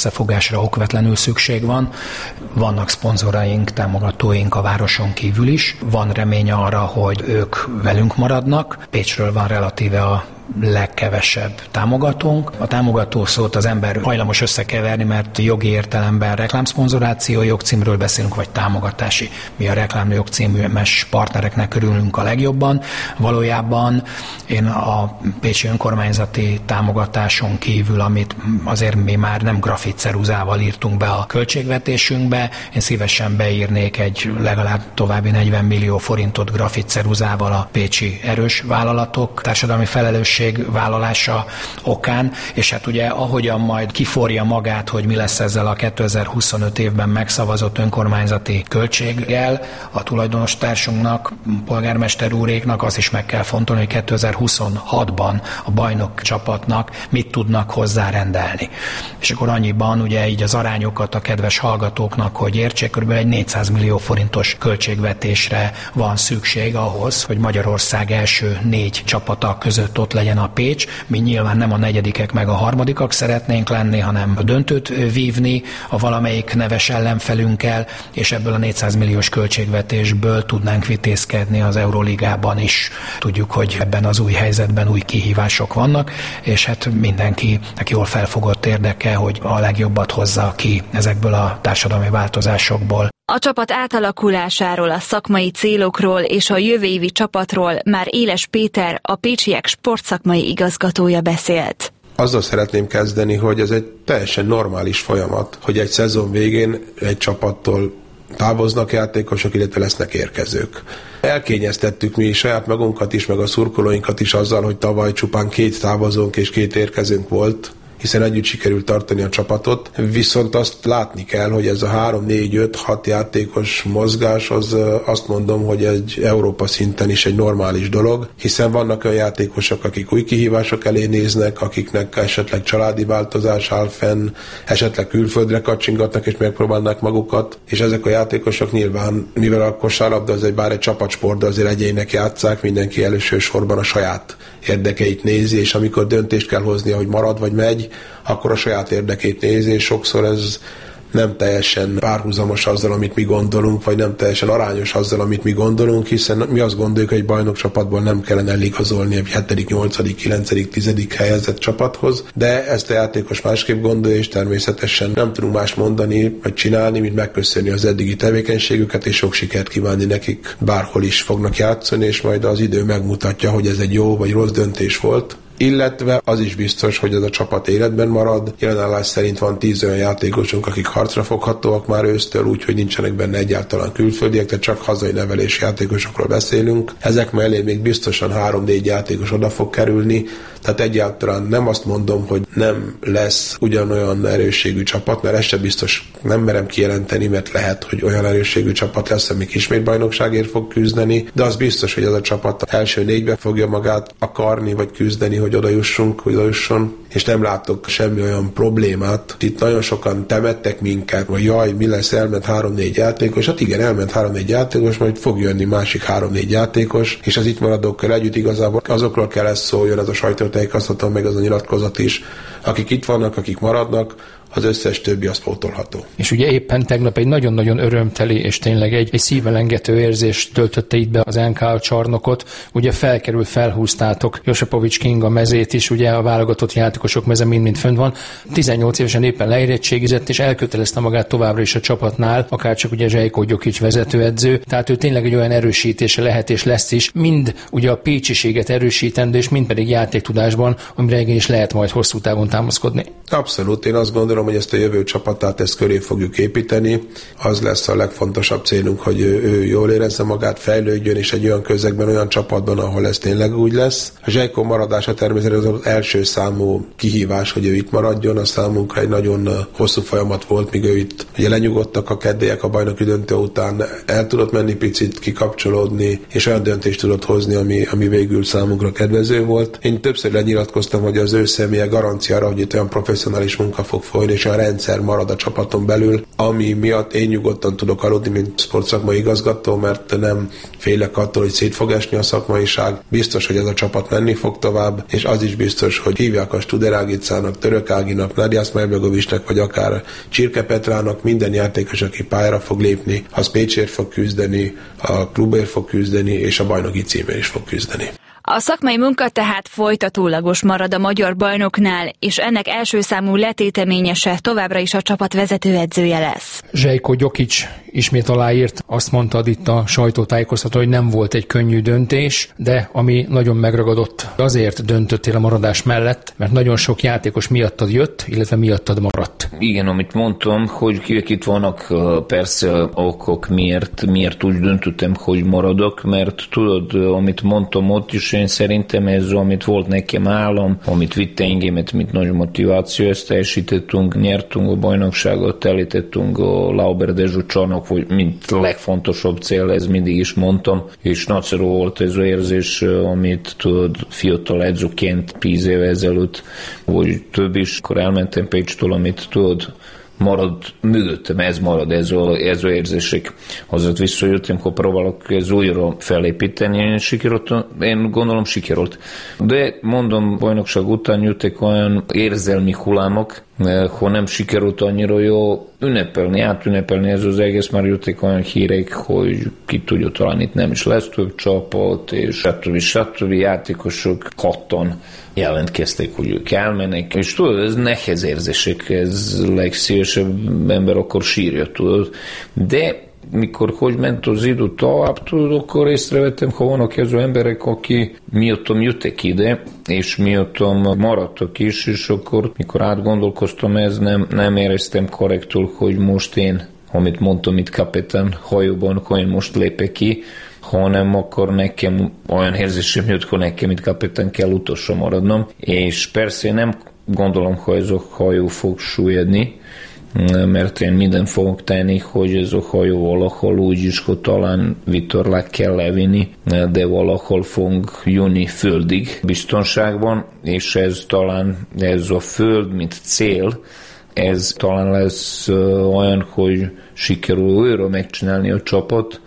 összefogásra okvetlenül szükség van. Vannak szponzoraink, támogatóink a városon kívül is. Van remény arra, hogy ők velünk maradnak. Pécsről van relatíve a legkevesebb támogatónk. A támogató szót az ember hajlamos összekeverni, mert jogi értelemben reklámszponzoráció jogcímről beszélünk, vagy támogatási. Mi a reklám jogcímes partnereknek örülünk a legjobban. Valójában én a pécsi önkormányzati támogatáson kívül, amit azért mi már nem grafitceruzával írtunk be a költségvetésünkbe, én szívesen beírnék egy legalább további negyven millió forintot grafitceruzával a pécsi erős vállalatok társadalmi felelősség vállalása okán, és hát ugye ahogyan majd kiforja magát, hogy mi lesz ezzel a kétezer-huszonöt évben megszavazott önkormányzati költséggel, a tulajdonos társunknak, polgármester úréknak azt is meg kell fontolni, hogy kétezer-huszonhatban a bajnok csapatnak mit tudnak hozzárendelni. És akkor annyiban ugye így az arányokat a kedves hallgatóknak, hogy értsék, körülbelül egy négyszáz millió forintos költségvetésre van szükség ahhoz, hogy Magyarország első négy csapata között ott legyen a Pécs. Mi nyilván nem a negyedikek meg a harmadikak szeretnénk lenni, hanem a döntőt vívni a valamelyik neves ellenfelünkkel, és ebből a négyszáz milliós költségvetésből tudnánk vitézkedni az Euróligában is. Tudjuk, hogy ebben az új helyzetben új kihívások vannak, és hát mindenkinek jól felfogott érdeke, hogy a legjobbat hozza ki ezekből a társadalmi változásokból. A csapat átalakulásáról, a szakmai célokról és a jövő évi csapatról már Éles Péter, a pécsiek sportszakmai igazgatója beszélt. Azzal szeretném kezdeni, hogy ez egy teljesen normális folyamat, hogy egy szezon végén egy csapattól távoznak játékosok, illetve lesznek érkezők. Elkényeztettük mi saját magunkat is, meg a szurkolóinkat is azzal, hogy tavaly csupán két távozónk és két érkezőnk volt, hiszen együtt sikerült tartani a csapatot, viszont azt látni kell, hogy ez a három, négy, öt, hat játékos mozgás, az azt mondom, hogy egy Európa szinten is egy normális dolog, hiszen vannak olyan játékosok, akik új kihívások elé néznek, akiknek esetleg családi változás áll fenn, esetleg külföldre kacsingatnak és megpróbálnak magukat, és ezek a játékosok nyilván, mivel a kosárlabda az egy bár egy csapatsport, de azért egyének játsszák, mindenki elsősorban a saját érdekeit nézi, és amikor döntést kell hoznia, hogy marad vagy megy, akkor a saját érdekét nézi, és sokszor ez nem teljesen párhuzamos azzal, amit mi gondolunk, vagy nem teljesen arányos azzal, amit mi gondolunk, hiszen mi azt gondoljuk, hogy egy bajnokcsapatból nem kellene eligazolni egy hetedik, nyolcadik, kilencedik, tizedik helyezett csapathoz, de ezt a játékos másképp gondolja, és természetesen nem tudunk más mondani, vagy csinálni, mint megköszönni az eddigi tevékenységüket, és sok sikert kívánni nekik, bárhol is fognak játszani, és majd az idő megmutatja, hogy ez egy jó vagy rossz döntés volt. Illetve az is biztos, hogy ez a csapat életben marad. Jelenállás szerint van tíz olyan játékosunk, akik harcra foghatóak már ősztől, úgyhogy nincsenek benne egyáltalán külföldiek, tehát csak hazai nevelési játékosokról beszélünk. Ezek mellé még biztosan három-négy játékos oda fog kerülni, tehát egyáltalán nem azt mondom, hogy nem lesz ugyanolyan erősségű csapat, mert ezt sem biztos nem merem kijelenteni, mert lehet, hogy olyan erősségű csapat lesz, amik ismét bajnokságért fog küzdeni, de az biztos, hogy ez a csapat első négybe fogja magát akarni, vagy küzdeni, hogy oda jussunk, hogy oda jusson, és nem látok semmi olyan problémát. Itt nagyon sokan temettek minket, vagy jaj, mi lesz, elment három-négy játékos. Hát igen, elment három-négy játékos, majd fog jönni másik három-négy játékos, és az itt maradókkal együtt igazából azokról kell ezt szóljon, az a sajtótájékoztató, meg az a nyilatkozat is, akik itt vannak, akik maradnak, az összes többi az pótolható. És ugye éppen tegnap egy nagyon-nagyon örömteli és tényleg egy, egy szívelengető érzést töltötte itt be az en ká á csarnokot. Ugye felkerült, felhúztátok Josepovics Kinga mezét is, ugye a válogatott játékosok meze mind-mind fönt van. tizennyolc évesen éppen leérettségizett, és elkötelezte magát továbbra is a csapatnál, akárcsak ugye Zsejko Gyokics vezetőedző. Tehát ő tényleg egy olyan erősítése lehet és lesz is, mind ugye a pécsiséget erősítendő, és mind pedig játéktudásban, amire is lehet majd hosszú távon támaszkodni. Abszolút, én azt gondolom, hogy ezt a jövő csapatát, ezt köré fogjuk építeni. Az lesz a legfontosabb célunk, hogy ő, ő jól érezze magát, fejlődjön, és egy olyan közegben, olyan csapatban, ahol ez tényleg úgy lesz. A Zsejko maradása természetesen az első számú kihívás, hogy ő itt maradjon. A számunkra egy nagyon hosszú folyamat volt, míg ő itt ugye lenyugodtak a kedélyek a bajnoki döntő után, el tudott menni picit, kikapcsolódni, és olyan döntést tudott hozni, ami, ami végül számunkra kedvező volt. Én többször lenyilatkoztam, hogy az ő személye garanciára, hogy itt olyan professzionális munka fog folyni, hogy és a rendszer marad a csapaton belül, ami miatt én nyugodtan tudok aludni, mint sportszakmai igazgató, mert nem félek attól, hogy szét fog esni a szakmaiság. Biztos, hogy ez a csapat menni fog tovább, és az is biztos, hogy hívják a Studer Ágicának, Török Áginak, Nagyja Smajbegovicsnek, vagy akár Csirke Petrának, minden játékos, aki pályára fog lépni, az Pécsért fog küzdeni, a klubért fog küzdeni, és a bajnoki címért is fog küzdeni. A szakmai munka tehát folytatólagos marad a magyar bajnoknál, és ennek első számú letéteményese továbbra is a csapat vezetőedzője lesz. Željko Gyokić ismét aláírt, azt mondtad itt a sajtótájékoztató, hogy nem volt egy könnyű döntés, de ami nagyon megragadott, azért döntöttél a maradás mellett, mert nagyon sok játékos miattad jött, illetve miattad maradt. Igen, amit mondtam, hogy itt vannak persze okok, miért, miért úgy döntöttem, hogy maradok, mert tudod, amit mondtam ott is, én szerintem ez, amit volt nekem állam, amit vitte engemet, mint nagy motiváció, ezt teljesítettünk, nyertünk a bajnokságot, telítettünk a Lauber-Dezső csarnok, hogy mint legfontosabb cél, ez mindig is mondtam, és nagyszerű volt ez az érzés, amit tudod, fiatal edzőként tíz éve ezelőtt, vagy több is, akkor elmentem Pécstől, amit tudod, marad mögöttem, ez marad, ez a, ez a érzések. Azért visszajöttem, hogy próbálok ez újra felépíteni, én sikerült, én gondolom sikerült. De mondom, bajnokság után jöttek olyan érzelmi hullámok, ha nem sikerült annyira jó ünnepelni, átünnepelni ez az egész, már jöttek olyan hírek, hogy ki tudja, talán itt nem is lesz több csapat, és stb. stb. Játékosok hatan jelentkeztek, hogy ők elmennek, és tudod, ez nehéz érzések, ez legszívesebb ember akkor sírja, tudod, de mikor hogy ment az idő tovább, tudod, akkor észrevettem, ha vannak ező emberek, aki miattam jöttek ide, és miattam maradtak is, és akkor, mikor átgondolkoztam, ez nem, nem éreztem korrektul, hogy most én, amit mondtam itt kapitán hajóban, hogy én most lépek ki, hanem akkor nekem olyan érzésem jött, hogy nekem itt kapitán kell utolsó maradnom, és persze nem gondolom, hogy ez a hajó fog süllyedni, mert én minden fogok tenni, hogy ez a hajó valahol úgy is, hogy talán vitorlát kell levinni, de valahol fog jönni földig biztonságban, és ez talán ez a föld, mint cél, ez talán lesz olyan, hogy sikerül újra megcsinálni a csapat,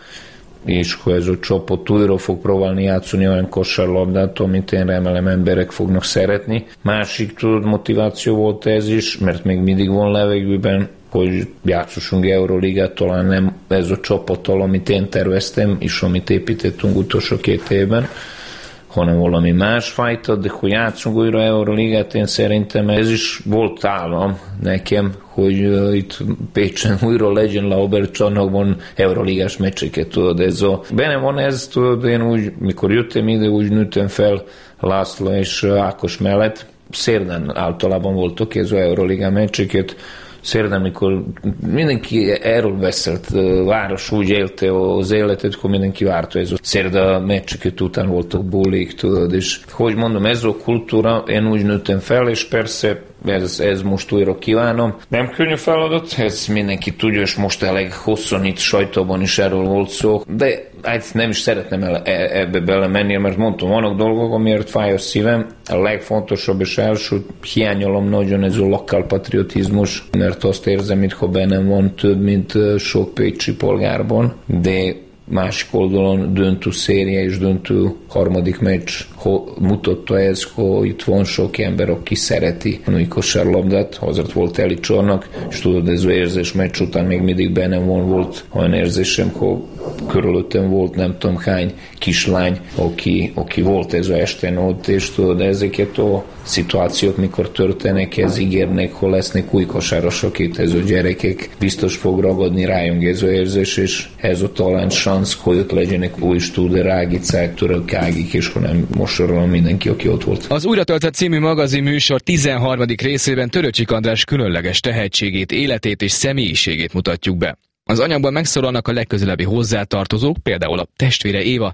és hogy ez a csapat újra fog próbálni játszani olyan kosárlabdát, amit én remélem emberek fognak szeretni. Másik tudod, motiváció volt ez is, mert még mindig van levegőben, hogy játszunk Euróligát, talán nem ez a csapattal, amit én terveztem, és amit építettünk utolsó két évben, hanem valami másfajta, de hogy játszunk újra Euróligát, én szerintem ez is volt állam nekem, hogy uh, itt Pécsen újra legyen Lauber csarnokban Euróligás meccseket, tudod, ez a... Benne van ez, tudod, én úgy, mikor jöttem ide, úgy nőttem fel László és Ákos mellett, szerdán általában voltak ez az Euróligá meccseket, szerdán, mikor mindenki erről beszélt, a város úgy élte az életet, hogy mindenki várta ez a szerda meccseket után voltak bulik, tudod, és hogy mondom, ez a kultúra, én úgy nőttem fel, és persze ez, ez most újra kívánom. Nem könnyű feladat, ez mindenki tudja, és most elég hosszan itt sajtóban is erről volt szó, de hát nem is szeretném el, ebbe belemenni, mert mondtam, vannak dolgok, amiért fáj a szívem. A legfontosabb és első hiányolom nagyon ez a lokálpatriotizmus, mert azt érzem, mintha bennem van több, mint sok pécsi polgárban, de másik oldalon döntő széria és döntő harmadik meccs mutatta ez, hogy itt van sok ember, aki szereti a női kosárlabdát, azért volt teli csarnok, és tudod, ez az érzés meccs után még mindig bennem van, volt olyan érzésem, hogy körülöttem volt nem tudom hány kislány, aki, aki volt ez az estén ott, és tudod, ezeket a szituációk, mikor történnek, ez ígérnek, hogy lesznek új kosárosok itt, ez a gyerekek biztos fog ragadni rájunk ez az érzés, és ez a talán szansz, hogy ott legyenek új Studer Ágicák, Török Ágik, és hanem most sorolom mindenki, aki ott volt. Az Újra töltött című magazin műsor tizenharmadik részében Töröcsik András különleges tehetségét, életét és személyiségét mutatjuk be. Az anyagban megszólalnak a legközelebbi hozzátartozók, például a testvére Éva,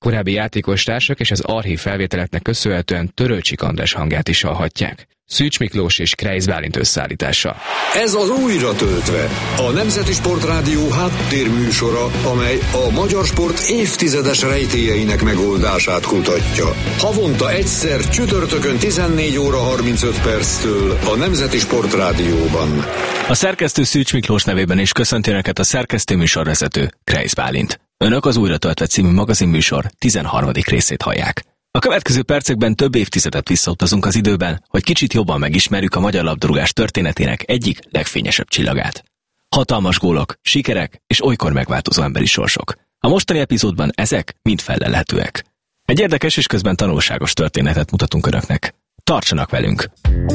Korábbi játékostársak és az archív felvételeknek köszönhetően Törőcsik András hangját is hallhatják. Szűcs Miklós és Kreisz Bálint összeállítása. Ez az Újra töltve, a Nemzeti Sportrádió háttérműsora, amely a magyar sport évtizedes rejtélyeinek megoldását kutatja. Havonta egyszer csütörtökön tizennégy óra harmincöt perctől a Nemzeti Sportrádióban. A szerkesztő Szűcs Miklós nevében is köszönti Önöket a szerkesztő műsorvezető Kreisz Bálint. Önök az Újra töltve című magazinműsor tizenharmadik részét hallják. A következő percekben több évtizedet visszautazunk az időben, hogy kicsit jobban megismerjük a magyar labdarúgás történetének egyik legfényesebb csillagát. Hatalmas gólok, sikerek és olykor megváltozó emberi sorsok. A mostani epizódban ezek mind fellelhetőek. Egy érdekes és közben tanulságos történetet mutatunk Önöknek. Tartsanak velünk!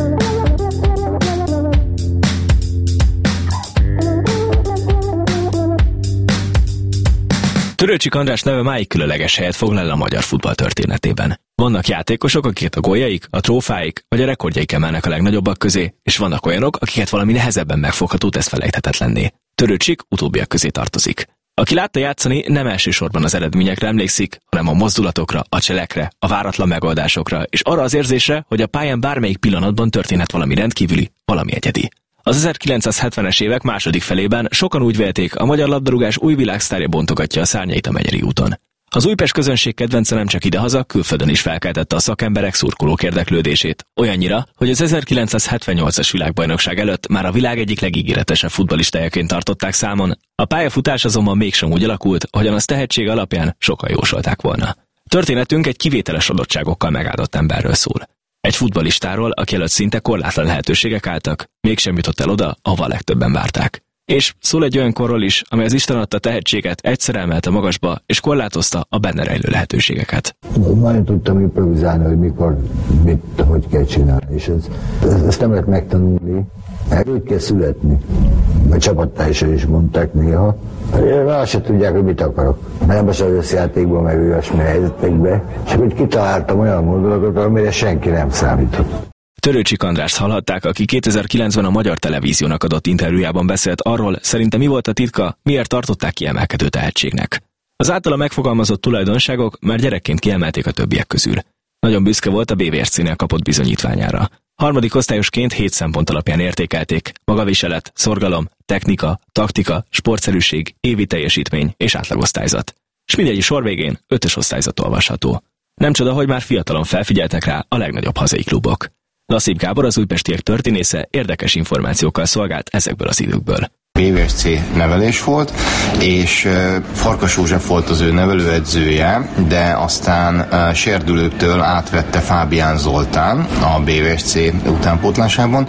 Törőcsik András neve máig különleges helyet foglal el a magyar futball történetében. Vannak játékosok, akiket a góljaik, a trófáik vagy a rekordjaik emelnek a legnagyobbak közé, és vannak olyanok, akiket valami nehezebben megfogható tesz felejthetetlenné. Törőcsik utóbbiak közé tartozik. Aki látta játszani, nem elsősorban az eredményekre emlékszik, hanem a mozdulatokra, a cselekre, a váratlan megoldásokra, és arra az érzésre, hogy a pályán bármelyik pillanatban történhet valami rendkívüli, valami egyedi. Az ezerkilencszázhetvenes évek második felében sokan úgy vélték, a magyar labdarúgás új világsztárja bontogatja a szárnyait a Megyeri úton. Az Újpest közönség kedvence nem csak idehaza, külföldön is felkeltette a szakemberek, szurkolók érdeklődését. Olyannyira, hogy az ezerkilencszázhetvennyolcas világbajnokság előtt már a világ egyik legígéretesebb futballistájaként tartották számon. A pályafutás azonban mégsem úgy alakult, ahogyan az tehetség alapján sokan jósolták volna. Történetünk egy kivételes adottságokkal megáldott emberről szól. Egy futballistáról, aki előtt szinte korlátlan lehetőségek álltak, mégsem jutott el oda, ahova legtöbben várták. És szól egy olyan korról is, amely az Isten adta tehetséget egyszer emelte magasba, és korlátozta a benne rejlő lehetőségeket. Nagyon tudtam improvizálni, hogy mikor, mit, hogy kell csinálni, és ez, ezt nem lehet megtanulni, mert úgy kell születni. A csapattársaim is mondták néha, azt se tudják, hogy mit akarok. Nem az összjátékban, meg olyasmi helyzetekbe, csak úgy kitaláltam olyan mondatokat, amire senki nem számított. Törőcsik Andrást hallhatták, aki kétezer-kilencben a Magyar Televíziónak adott interjújában beszélt arról, szerinte mi volt a titka, miért tartották kiemelkedő tehetségnek. Az általa megfogalmazott tulajdonságok már gyerekként kiemelték a többiek közül. Nagyon büszke volt a bé vé es cé-nél kapott bizonyítványára. Harmadik osztályosként hét szempont alapján értékelték: magaviselet, szorgalom, technika, taktika, sportszerűség, évi teljesítmény és átlagosztályzat. S mindegyik sor végén ötös osztályzat olvasható. Nem csoda, hogy már fiatalon felfigyeltek rá a legnagyobb hazai klubok. Lassip Gábor, az újpestiek történésze, érdekes információkkal szolgált ezekből az időkből. bé vé es cé nevelés volt, és Farkas József volt az ő nevelőedzője, de aztán serdülőktől átvette Fábián Zoltán a bé vé es cé utánpótlásában,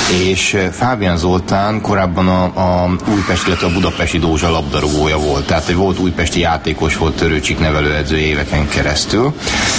és Fábián Zoltán korábban a, a Újpest, illetve a budapesti Dózsa labdarúgója volt, tehát egy volt újpesti játékos, volt Törőcsik nevelőedző éveken keresztül,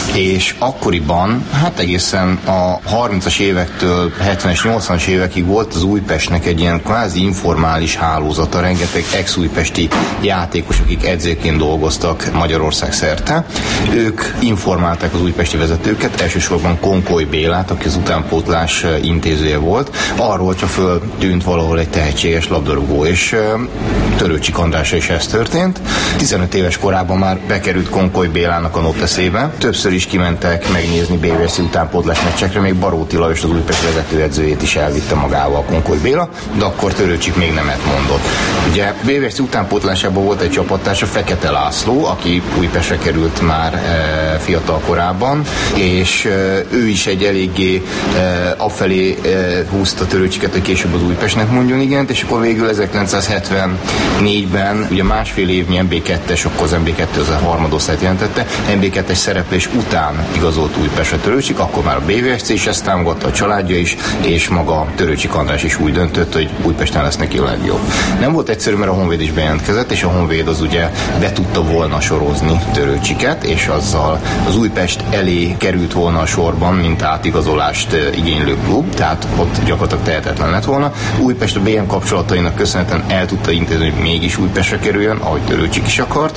és akkoriban, hát egészen a harmincas évektől hetvenes, nyolcvanas évekig volt az Újpestnek egy ilyen kvázi informális hálózata, rengeteg ex-újpesti játékos, akik edzőként dolgoztak Magyarország szerte. Ők informálták az újpesti vezetőket, elsősorban Konkoly Bélát, aki az utánpótlás intézője volt, arról, hogyha föltűnt valahol egy tehetséges labdarúgó, és Törőcsik Andrásra is ez történt. tizenöt éves korában már bekerült Konkoly Bélának a noteszébe. Többször is kimentek megnézni bé vé es cé utánpótlás meccsekre, még Baróti Lajos, az Újpest vezetőedzőjét is elvitte magával a Konkoly Béla, de akkor Törőcsik még nemet mondott. Ugye bé vé es cé utánpótlásában volt egy csapattársa, Fekete László, aki Újpestre került már e, fiatal korában, és e, ő is egy eléggé e, afelé e, húzta Törőcsiket, hogy később az Újpestnek mondjon igent, és akkor végül ezerkilencszázhetvennégyben, ugye másfél évnyi em bé kettes, akkor az em bé kettő az a harmadosztályt jelentette, em bé kettes szereplés után igazolt Újpestre Törőcsik, akkor már a bé vé es cé is ezt támogatta, a családja is, és maga Törőcsik András is úgy döntött, hogy Újpesten lesz neki a legjobb. Nem volt egyszerű, mert a Honvéd is bejelentkezett, és a Honvéd az ugye be tudta volna sorozni Törőcsiket, és azzal az Újpest elé került volna a sorban, mint átigazolást igénylő klub, tehát ott gyakorlatilag tehetetlen lett volna. Újpest a bé em kapcsolatainak köszönhetően el tudta intézni, hogy mégis Újpestre kerüljön, ahogy Törőcsik is akart.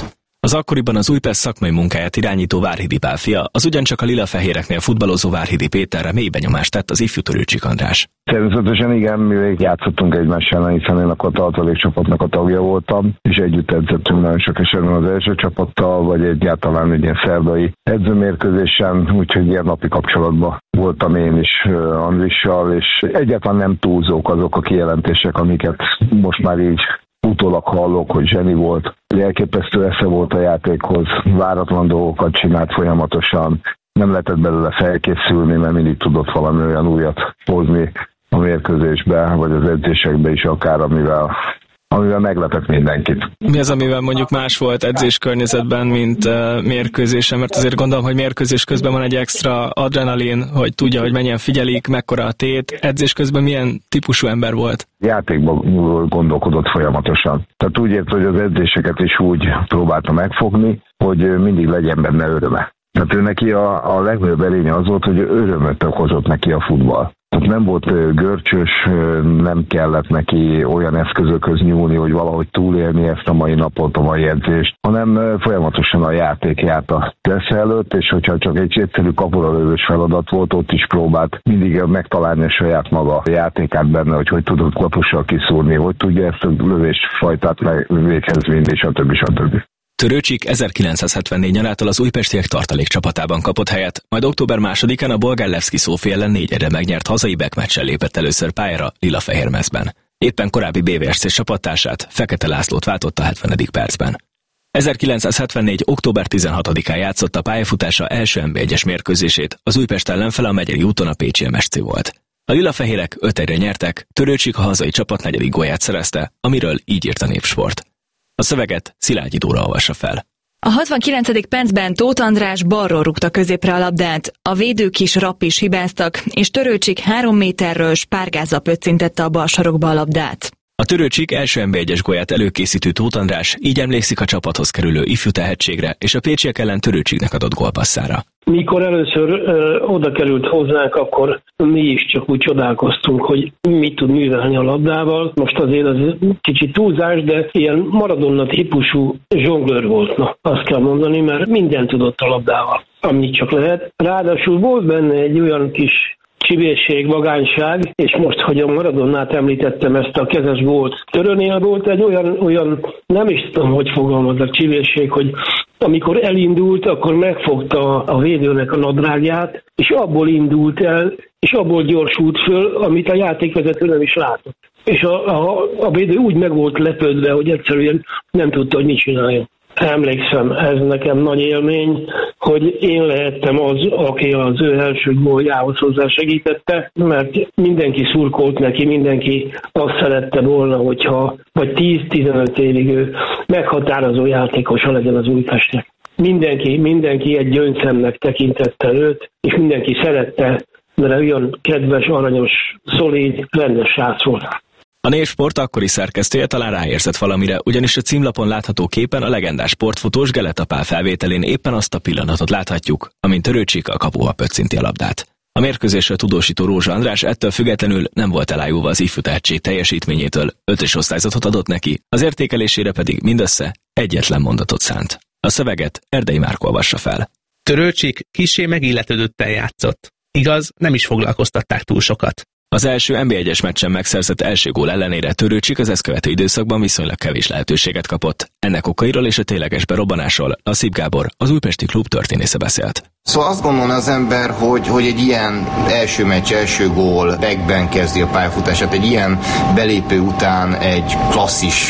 Az akkoriban az Újpest szakmai munkáját irányító Várhidi Pál fia, az ugyancsak a lila-fehéreknél futballozó Várhidi Péterre mély benyomást tett az ifjú Törőcsik András. Természetesen igen, mi végig játszottunk egymással, hiszen én akkor a tartalék csapatnak a tagja voltam, és együtt edzettünk nagyon sok esetben az első csapattal, vagy egyáltalán egy ilyen szerdai edzőmérkőzésen, úgyhogy ilyen napi kapcsolatban voltam én is Andrissal, és egyáltalán nem túlzók azok a kijelentések, amiket most már így utólag hallok, hogy zseni volt. Elképesztő esze volt a játékhoz, váratlan dolgokat csinált folyamatosan, nem lehetett belőle felkészülni, mert mindig tudott valami olyan újat hozni a mérkőzésbe, vagy az edzésekbe is akár, amivel, amivel meglepett mindenkit. Mi az, amivel mondjuk más volt edzés környezetben, mint uh, mérkőzésen, mert azért gondolom, hogy mérkőzés közben van egy extra adrenalin, hogy tudja, hogy mennyien figyelik, mekkora a tét. Edzés közben milyen típusú ember volt? Játékban gondolkodott folyamatosan. Tehát úgy ért, hogy az edzéseket is úgy próbálta megfogni, hogy mindig legyen benne öröme. Tehát ő neki a, a legnagyobb erénye az volt, hogy örömöt okozott neki a futball. Tehát nem volt görcsös, nem kellett neki olyan eszközökhöz nyúlni, hogy valahogy túlélni ezt a mai napot, a mai edzést, hanem folyamatosan a játék járt a tesze előtt, és hogyha csak egy egyszerű kapura lövős feladat volt, ott is próbált mindig megtalálni a saját maga játékát benne, hogy hogy tudott klapussal kiszúrni, hogy tudja ezt a lövésfajtát véghez vinni, stb. stb. Törőcsik ezerkilencszázhetvennégy nyarától az újpestiek tartalék csapatában kapott helyet, majd október másodikán a bolgár Levszki Szófi ellen négyre megnyert hazai backmatchen lépett először pályára lila-fehér mezben. Éppen korábbi bé vé es cé csapattársát, Fekete Lászlót váltotta a hetvenedik percben. ezerkilencszázhetvennégy október tizenhatodikán játszott a pályafutása első en bé egyes mérkőzését, az Újpest ellenfele a Megyeri úton a pécsi em es cé volt. A lila-fehérek öt egyre nyertek, Törőcsik a hazai csapat negyedik gólját szerezte, amiről így írt a Népsport. A szöveget Szilágyi Dóra olvassa fel. A hatvankilencedik percben Tóth András balról rúgta középre a labdát, a védők is Rapp is hibáztak, és Törőcsik három méterről spárgázzal pöccintette a bal sarokba a labdát. A Törőcsik első en bé egyes gólját előkészítő Tóth András így emlékszik a csapathoz kerülő ifjú tehetségre és a pécsiek ellen Törőcsiknek adott gólpasszára. Mikor először ö, oda került hozzánk, akkor mi is csak úgy csodálkoztunk, hogy mit tud művelni a labdával. Most azért az kicsit túlzás, de ilyen Maradona típusú zsonglőr volt, na, azt kell mondani, mert mindent tudott a labdával, amit csak lehet. Ráadásul volt benne egy olyan kis csibészség, vagányság, és most, hogy a Maradonnát említettem, ezt a kezes gólt Törőnél volt egy olyan, olyan, nem is tudom, hogy fogalmaznak, csibészség, hogy amikor elindult, akkor megfogta a védőnek a nadrágját, és abból indult el, és abból gyorsult föl, amit a játékvezető nem is látott. És a, a, a védő úgy meg volt lepődve, hogy egyszerűen nem tudta, hogy mit csináljon. Emlékszem, ez nekem nagy élmény, hogy én lehettem az, aki az ő első góljához hozzá segítette, mert mindenki szurkolt neki, mindenki azt szerette volna, hogyha vagy tíz-tizenöt évig ő meghatározó játékosa legyen az Újpestnek. Mindenki, mindenki egy gyöngyszemnek tekintette őt, és mindenki szerette, mert olyan kedves, aranyos, szolíd, rendes srác volt. A Népsport akkori szerkesztője talán ráérzett valamire, ugyanis a címlapon látható képen a legendás sportfotós Geleta Pál felvételén éppen azt a pillanatot láthatjuk, amint Törőcsik a kapuba pöccinti a labdát. A mérkőzésre tudósító Rózsa András ettől függetlenül nem volt elájulva az ifjú tehetség teljesítményétől, ötös osztályzatot adott neki, az értékelésére pedig mindössze egyetlen mondatot szánt. A szöveget Erdei Márk olvassa fel. Törőcsik kissé megilletődötten játszott. Igaz, nem is foglalkoztatták túl sokat. Az első en bé egyes meccsen megszerzett első gól ellenére Törőcsik az ezt követő időszakban viszonylag kevés lehetőséget kapott. Ennek okairól és a tényleges berobbanásról Lassip Gábor, az újpesti klub történésze beszélt. Szóval azt gondolna az ember, hogy, hogy egy ilyen első meccs, első gól, backben kezdi a pályafutását, egy ilyen belépő után egy klasszis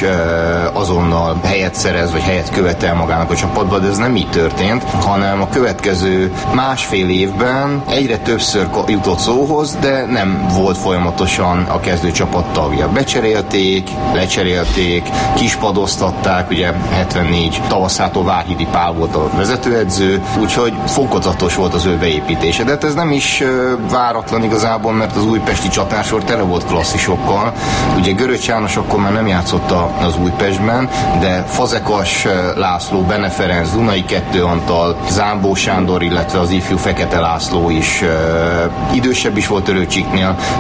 azonnal helyet szerez, vagy helyet követel magának a csapatba, de ez nem így történt, hanem a következő másfél évben egyre többször jutott szóhoz, de nem volt folyamatosan a kezdő csapat tagja. Becserélték, lecserélték, kispadoztatták, ugye hetvennégy tavaszától Várhidi Pál volt a vezetőedző, úgyhogy fokozatos volt az ő beépítése. De hát ez nem is váratlan igazából, mert az újpesti csatársor tele volt klasszisokkal. Ugye Göröcs János akkor már nem játszott az Újpestben, de Fazekas László, Bene Ferenc, Dunai Kettő Antal, Zámbó Sándor, illetve az ifjú Fekete László is idősebb is volt Törőcsiknél,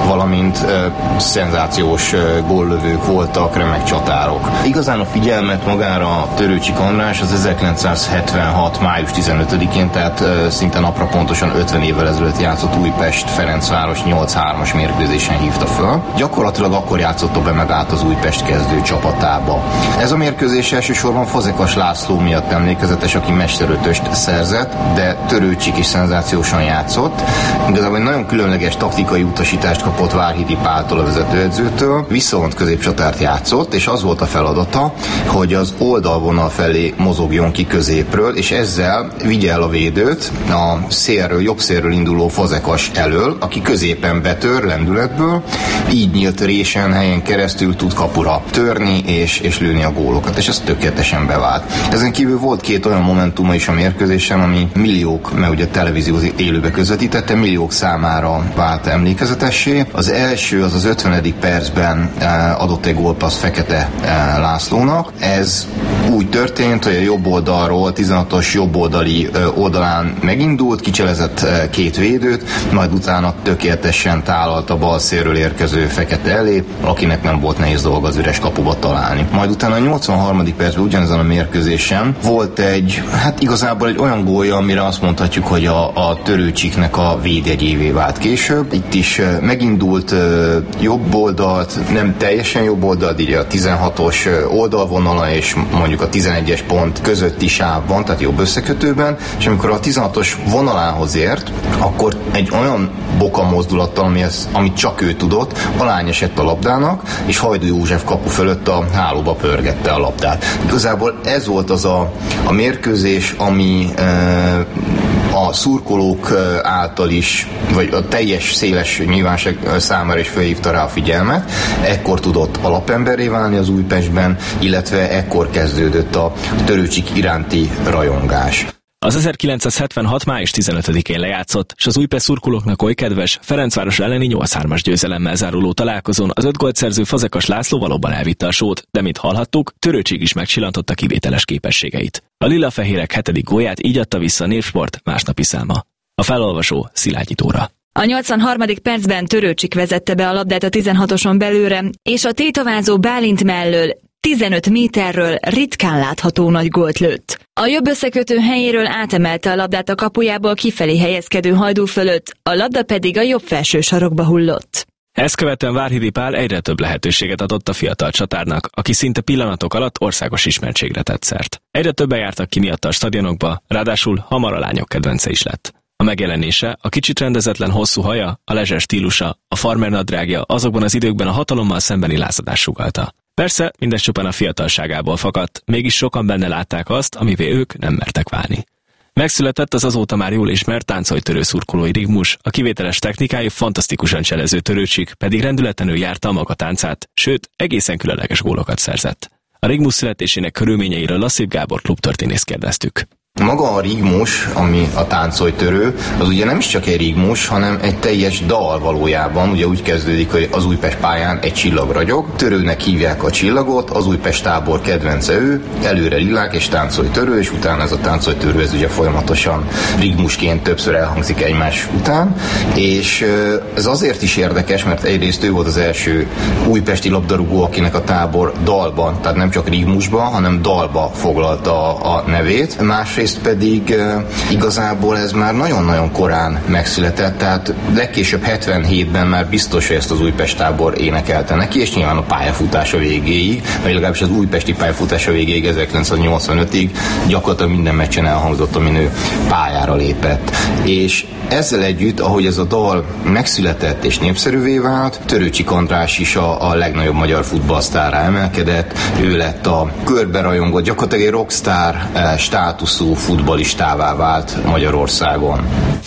valamint e, szenzációs e, góllövők voltak, remek csatárok. Igazán a figyelmet magára Törőcsik András az ezerkilencszázhetvenhat május tizenötödikén, tehát e, szinte napra pontosan ötven évvel ezelőtt játszott Újpest-Ferencváros nyolc hármas mérkőzésen hívta föl. Gyakorlatilag akkor játszotta be meg át az Újpest kezdő csapatába. Ez a mérkőzés elsősorban Fazekas László miatt emlékezetes, aki mesterötöst szerzett, de Törőcsik is szenzációsan játszott. Igazából egy nagyon különleges taktikai utasítást kapott Várhidi Páltól, a vezetőedzőtől, visszavont középcsatárt játszott, és az volt a feladata, hogy az oldalvonal felé mozogjon ki középről, és ezzel vigye el a védőt a szélről, jobb szélről induló Fazekas elől, aki középen betör lendületből, így nyílt résen helyen keresztül tud kapura törni és, és lőni a gólokat, és ez tökéletesen bevált. Ezen kívül volt két olyan momentuma is a mérkőzésen, ami milliók, mert ugye a televízió élőbe közvetítette, milliók számára vált emlékezetessé. Az első az az ötvenedik percben adott egy gólpaszt Fekete Lászlónak. Ez úgy történt, hogy a jobb oldalról, tizenhatos jobb oldali oldalán megindult, kicselezett két védőt, majd utána tökéletesen tálalt a bal szélről érkező Fekete elé, akinek nem volt nehéz dolga az üres kapuba találni. Majd utána a nyolcvanharmadik percben ugyanezen a mérkőzésen volt egy, hát igazából egy olyan gólja, amire azt mondhatjuk, hogy a, a Törőcsiknek a védjegyévé vált később. Itt is megindult jobb oldalt, nem teljesen jobb oldalt, így a tizenhatos oldalvonala és mondjuk a tizenegyes pont közötti sávban, tehát jobb összekötőben, és amikor a tizenhatos vonalához ért, akkor egy olyan boka mozdulattal, ami ez, amit csak ő tudott, alány esett a labdának, és Hajdú József kapu fölött a hálóba pörgette a labdát. Igazából ez volt az a, a mérkőzés, ami e, a szurkolók által is, vagy a teljes széles nyilvánosság számára is felhívta rá a figyelmet. Ekkor tudott alapemberré válni az Újpestben, illetve ekkor kezdődött a Törőcsik iránti rajongás. Az ezerkilencszázhetvenhat május tizenötödikén lejátszott, és az Újpest szurkolóknak oly kedves Ferencváros elleni nyolc hármas győzelemmel záruló találkozón az öt gólt szerző Fazekas László valóban elvitte a sót, de mint hallhattuk, Törőcsik is megcsillantotta kivételes képességeit. A lila-fehérek hetedik gólját így adta vissza a Népsport másnapi száma. A felolvasó Szilágyi Dóra. A nyolcvanharmadik percben Törőcsik vezette be a labdát a tizenhatoson belőle, és a tétovázó Bálint mellől tizenöt méterről ritkán látható nagy gólt lőtt. A jobb összekötő helyéről átemelte a labdát a kapujából kifelé helyezkedő Hajdú fölött, a labda pedig a jobb felső sarokba hullott. Ezt követően Várhidi Pál egyre több lehetőséget adott a fiatal csatárnak, aki szinte pillanatok alatt országos ismertségre tett szert. Egyre többen jártak ki miatta a stadionokba, ráadásul hamar a lányok kedvence is lett. A megjelenése, a kicsit rendezetlen hosszú haja, a lezser stílusa, a farmer nadrágja azokban az időkben a hatalommal szembeni lázadás sugallta. Persze, mindez csupán a fiatalságából fakadt, mégis sokan benne látták azt, amivé ők nem mertek válni. Megszületett az azóta már jól ismert táncoltörő szurkolói rigmus, a kivételes technikájú fantasztikusan cselező Törőcsik pedig rendületlenül járta a maga táncát, sőt, egészen különleges gólokat szerzett. A rigmus születésének körülményeiről Lassip Gábor klubtörténészt kérdeztük. Maga a rigmus, ami a táncoltörő, az ugye nem is csak egy rigmus, hanem egy teljes dal valójában. Ugye úgy kezdődik, hogy az Újpest pályán egy csillag ragyog, törőnek hívják a csillagot, az Újpest tábor kedvence ő, előre lilák és táncoltörő, és utána ez a táncoltörő, ez ugye folyamatosan rigmusként többször elhangzik egymás után, és ez azért is érdekes, mert egyrészt ő volt az első újpesti labdarúgó, akinek a tábor dalban, tehát nem csak rigmusban, hanem dalba foglalta a nevét, másrészt pedig e, igazából ez már nagyon-nagyon korán megszületett, tehát legkésőbb hetvenhétben már biztos, hogy ezt az Újpest tábor énekelte neki, és nyilván a pályafutása végéig, vagy legalábbis az újpesti pályafutása végéig ezerkilencszáznyolcvanötig gyakorlatilag minden meccsen elhangzott, amin ő pályára lépett. És ezzel együtt, ahogy ez a dal megszületett és népszerűvé vált, Törőcsik András is a, a legnagyobb magyar futballsztárrá emelkedett, ő lett a körberajongott, gyakorlatilag egy rockstar státuszú futballistává vált Magyarországon.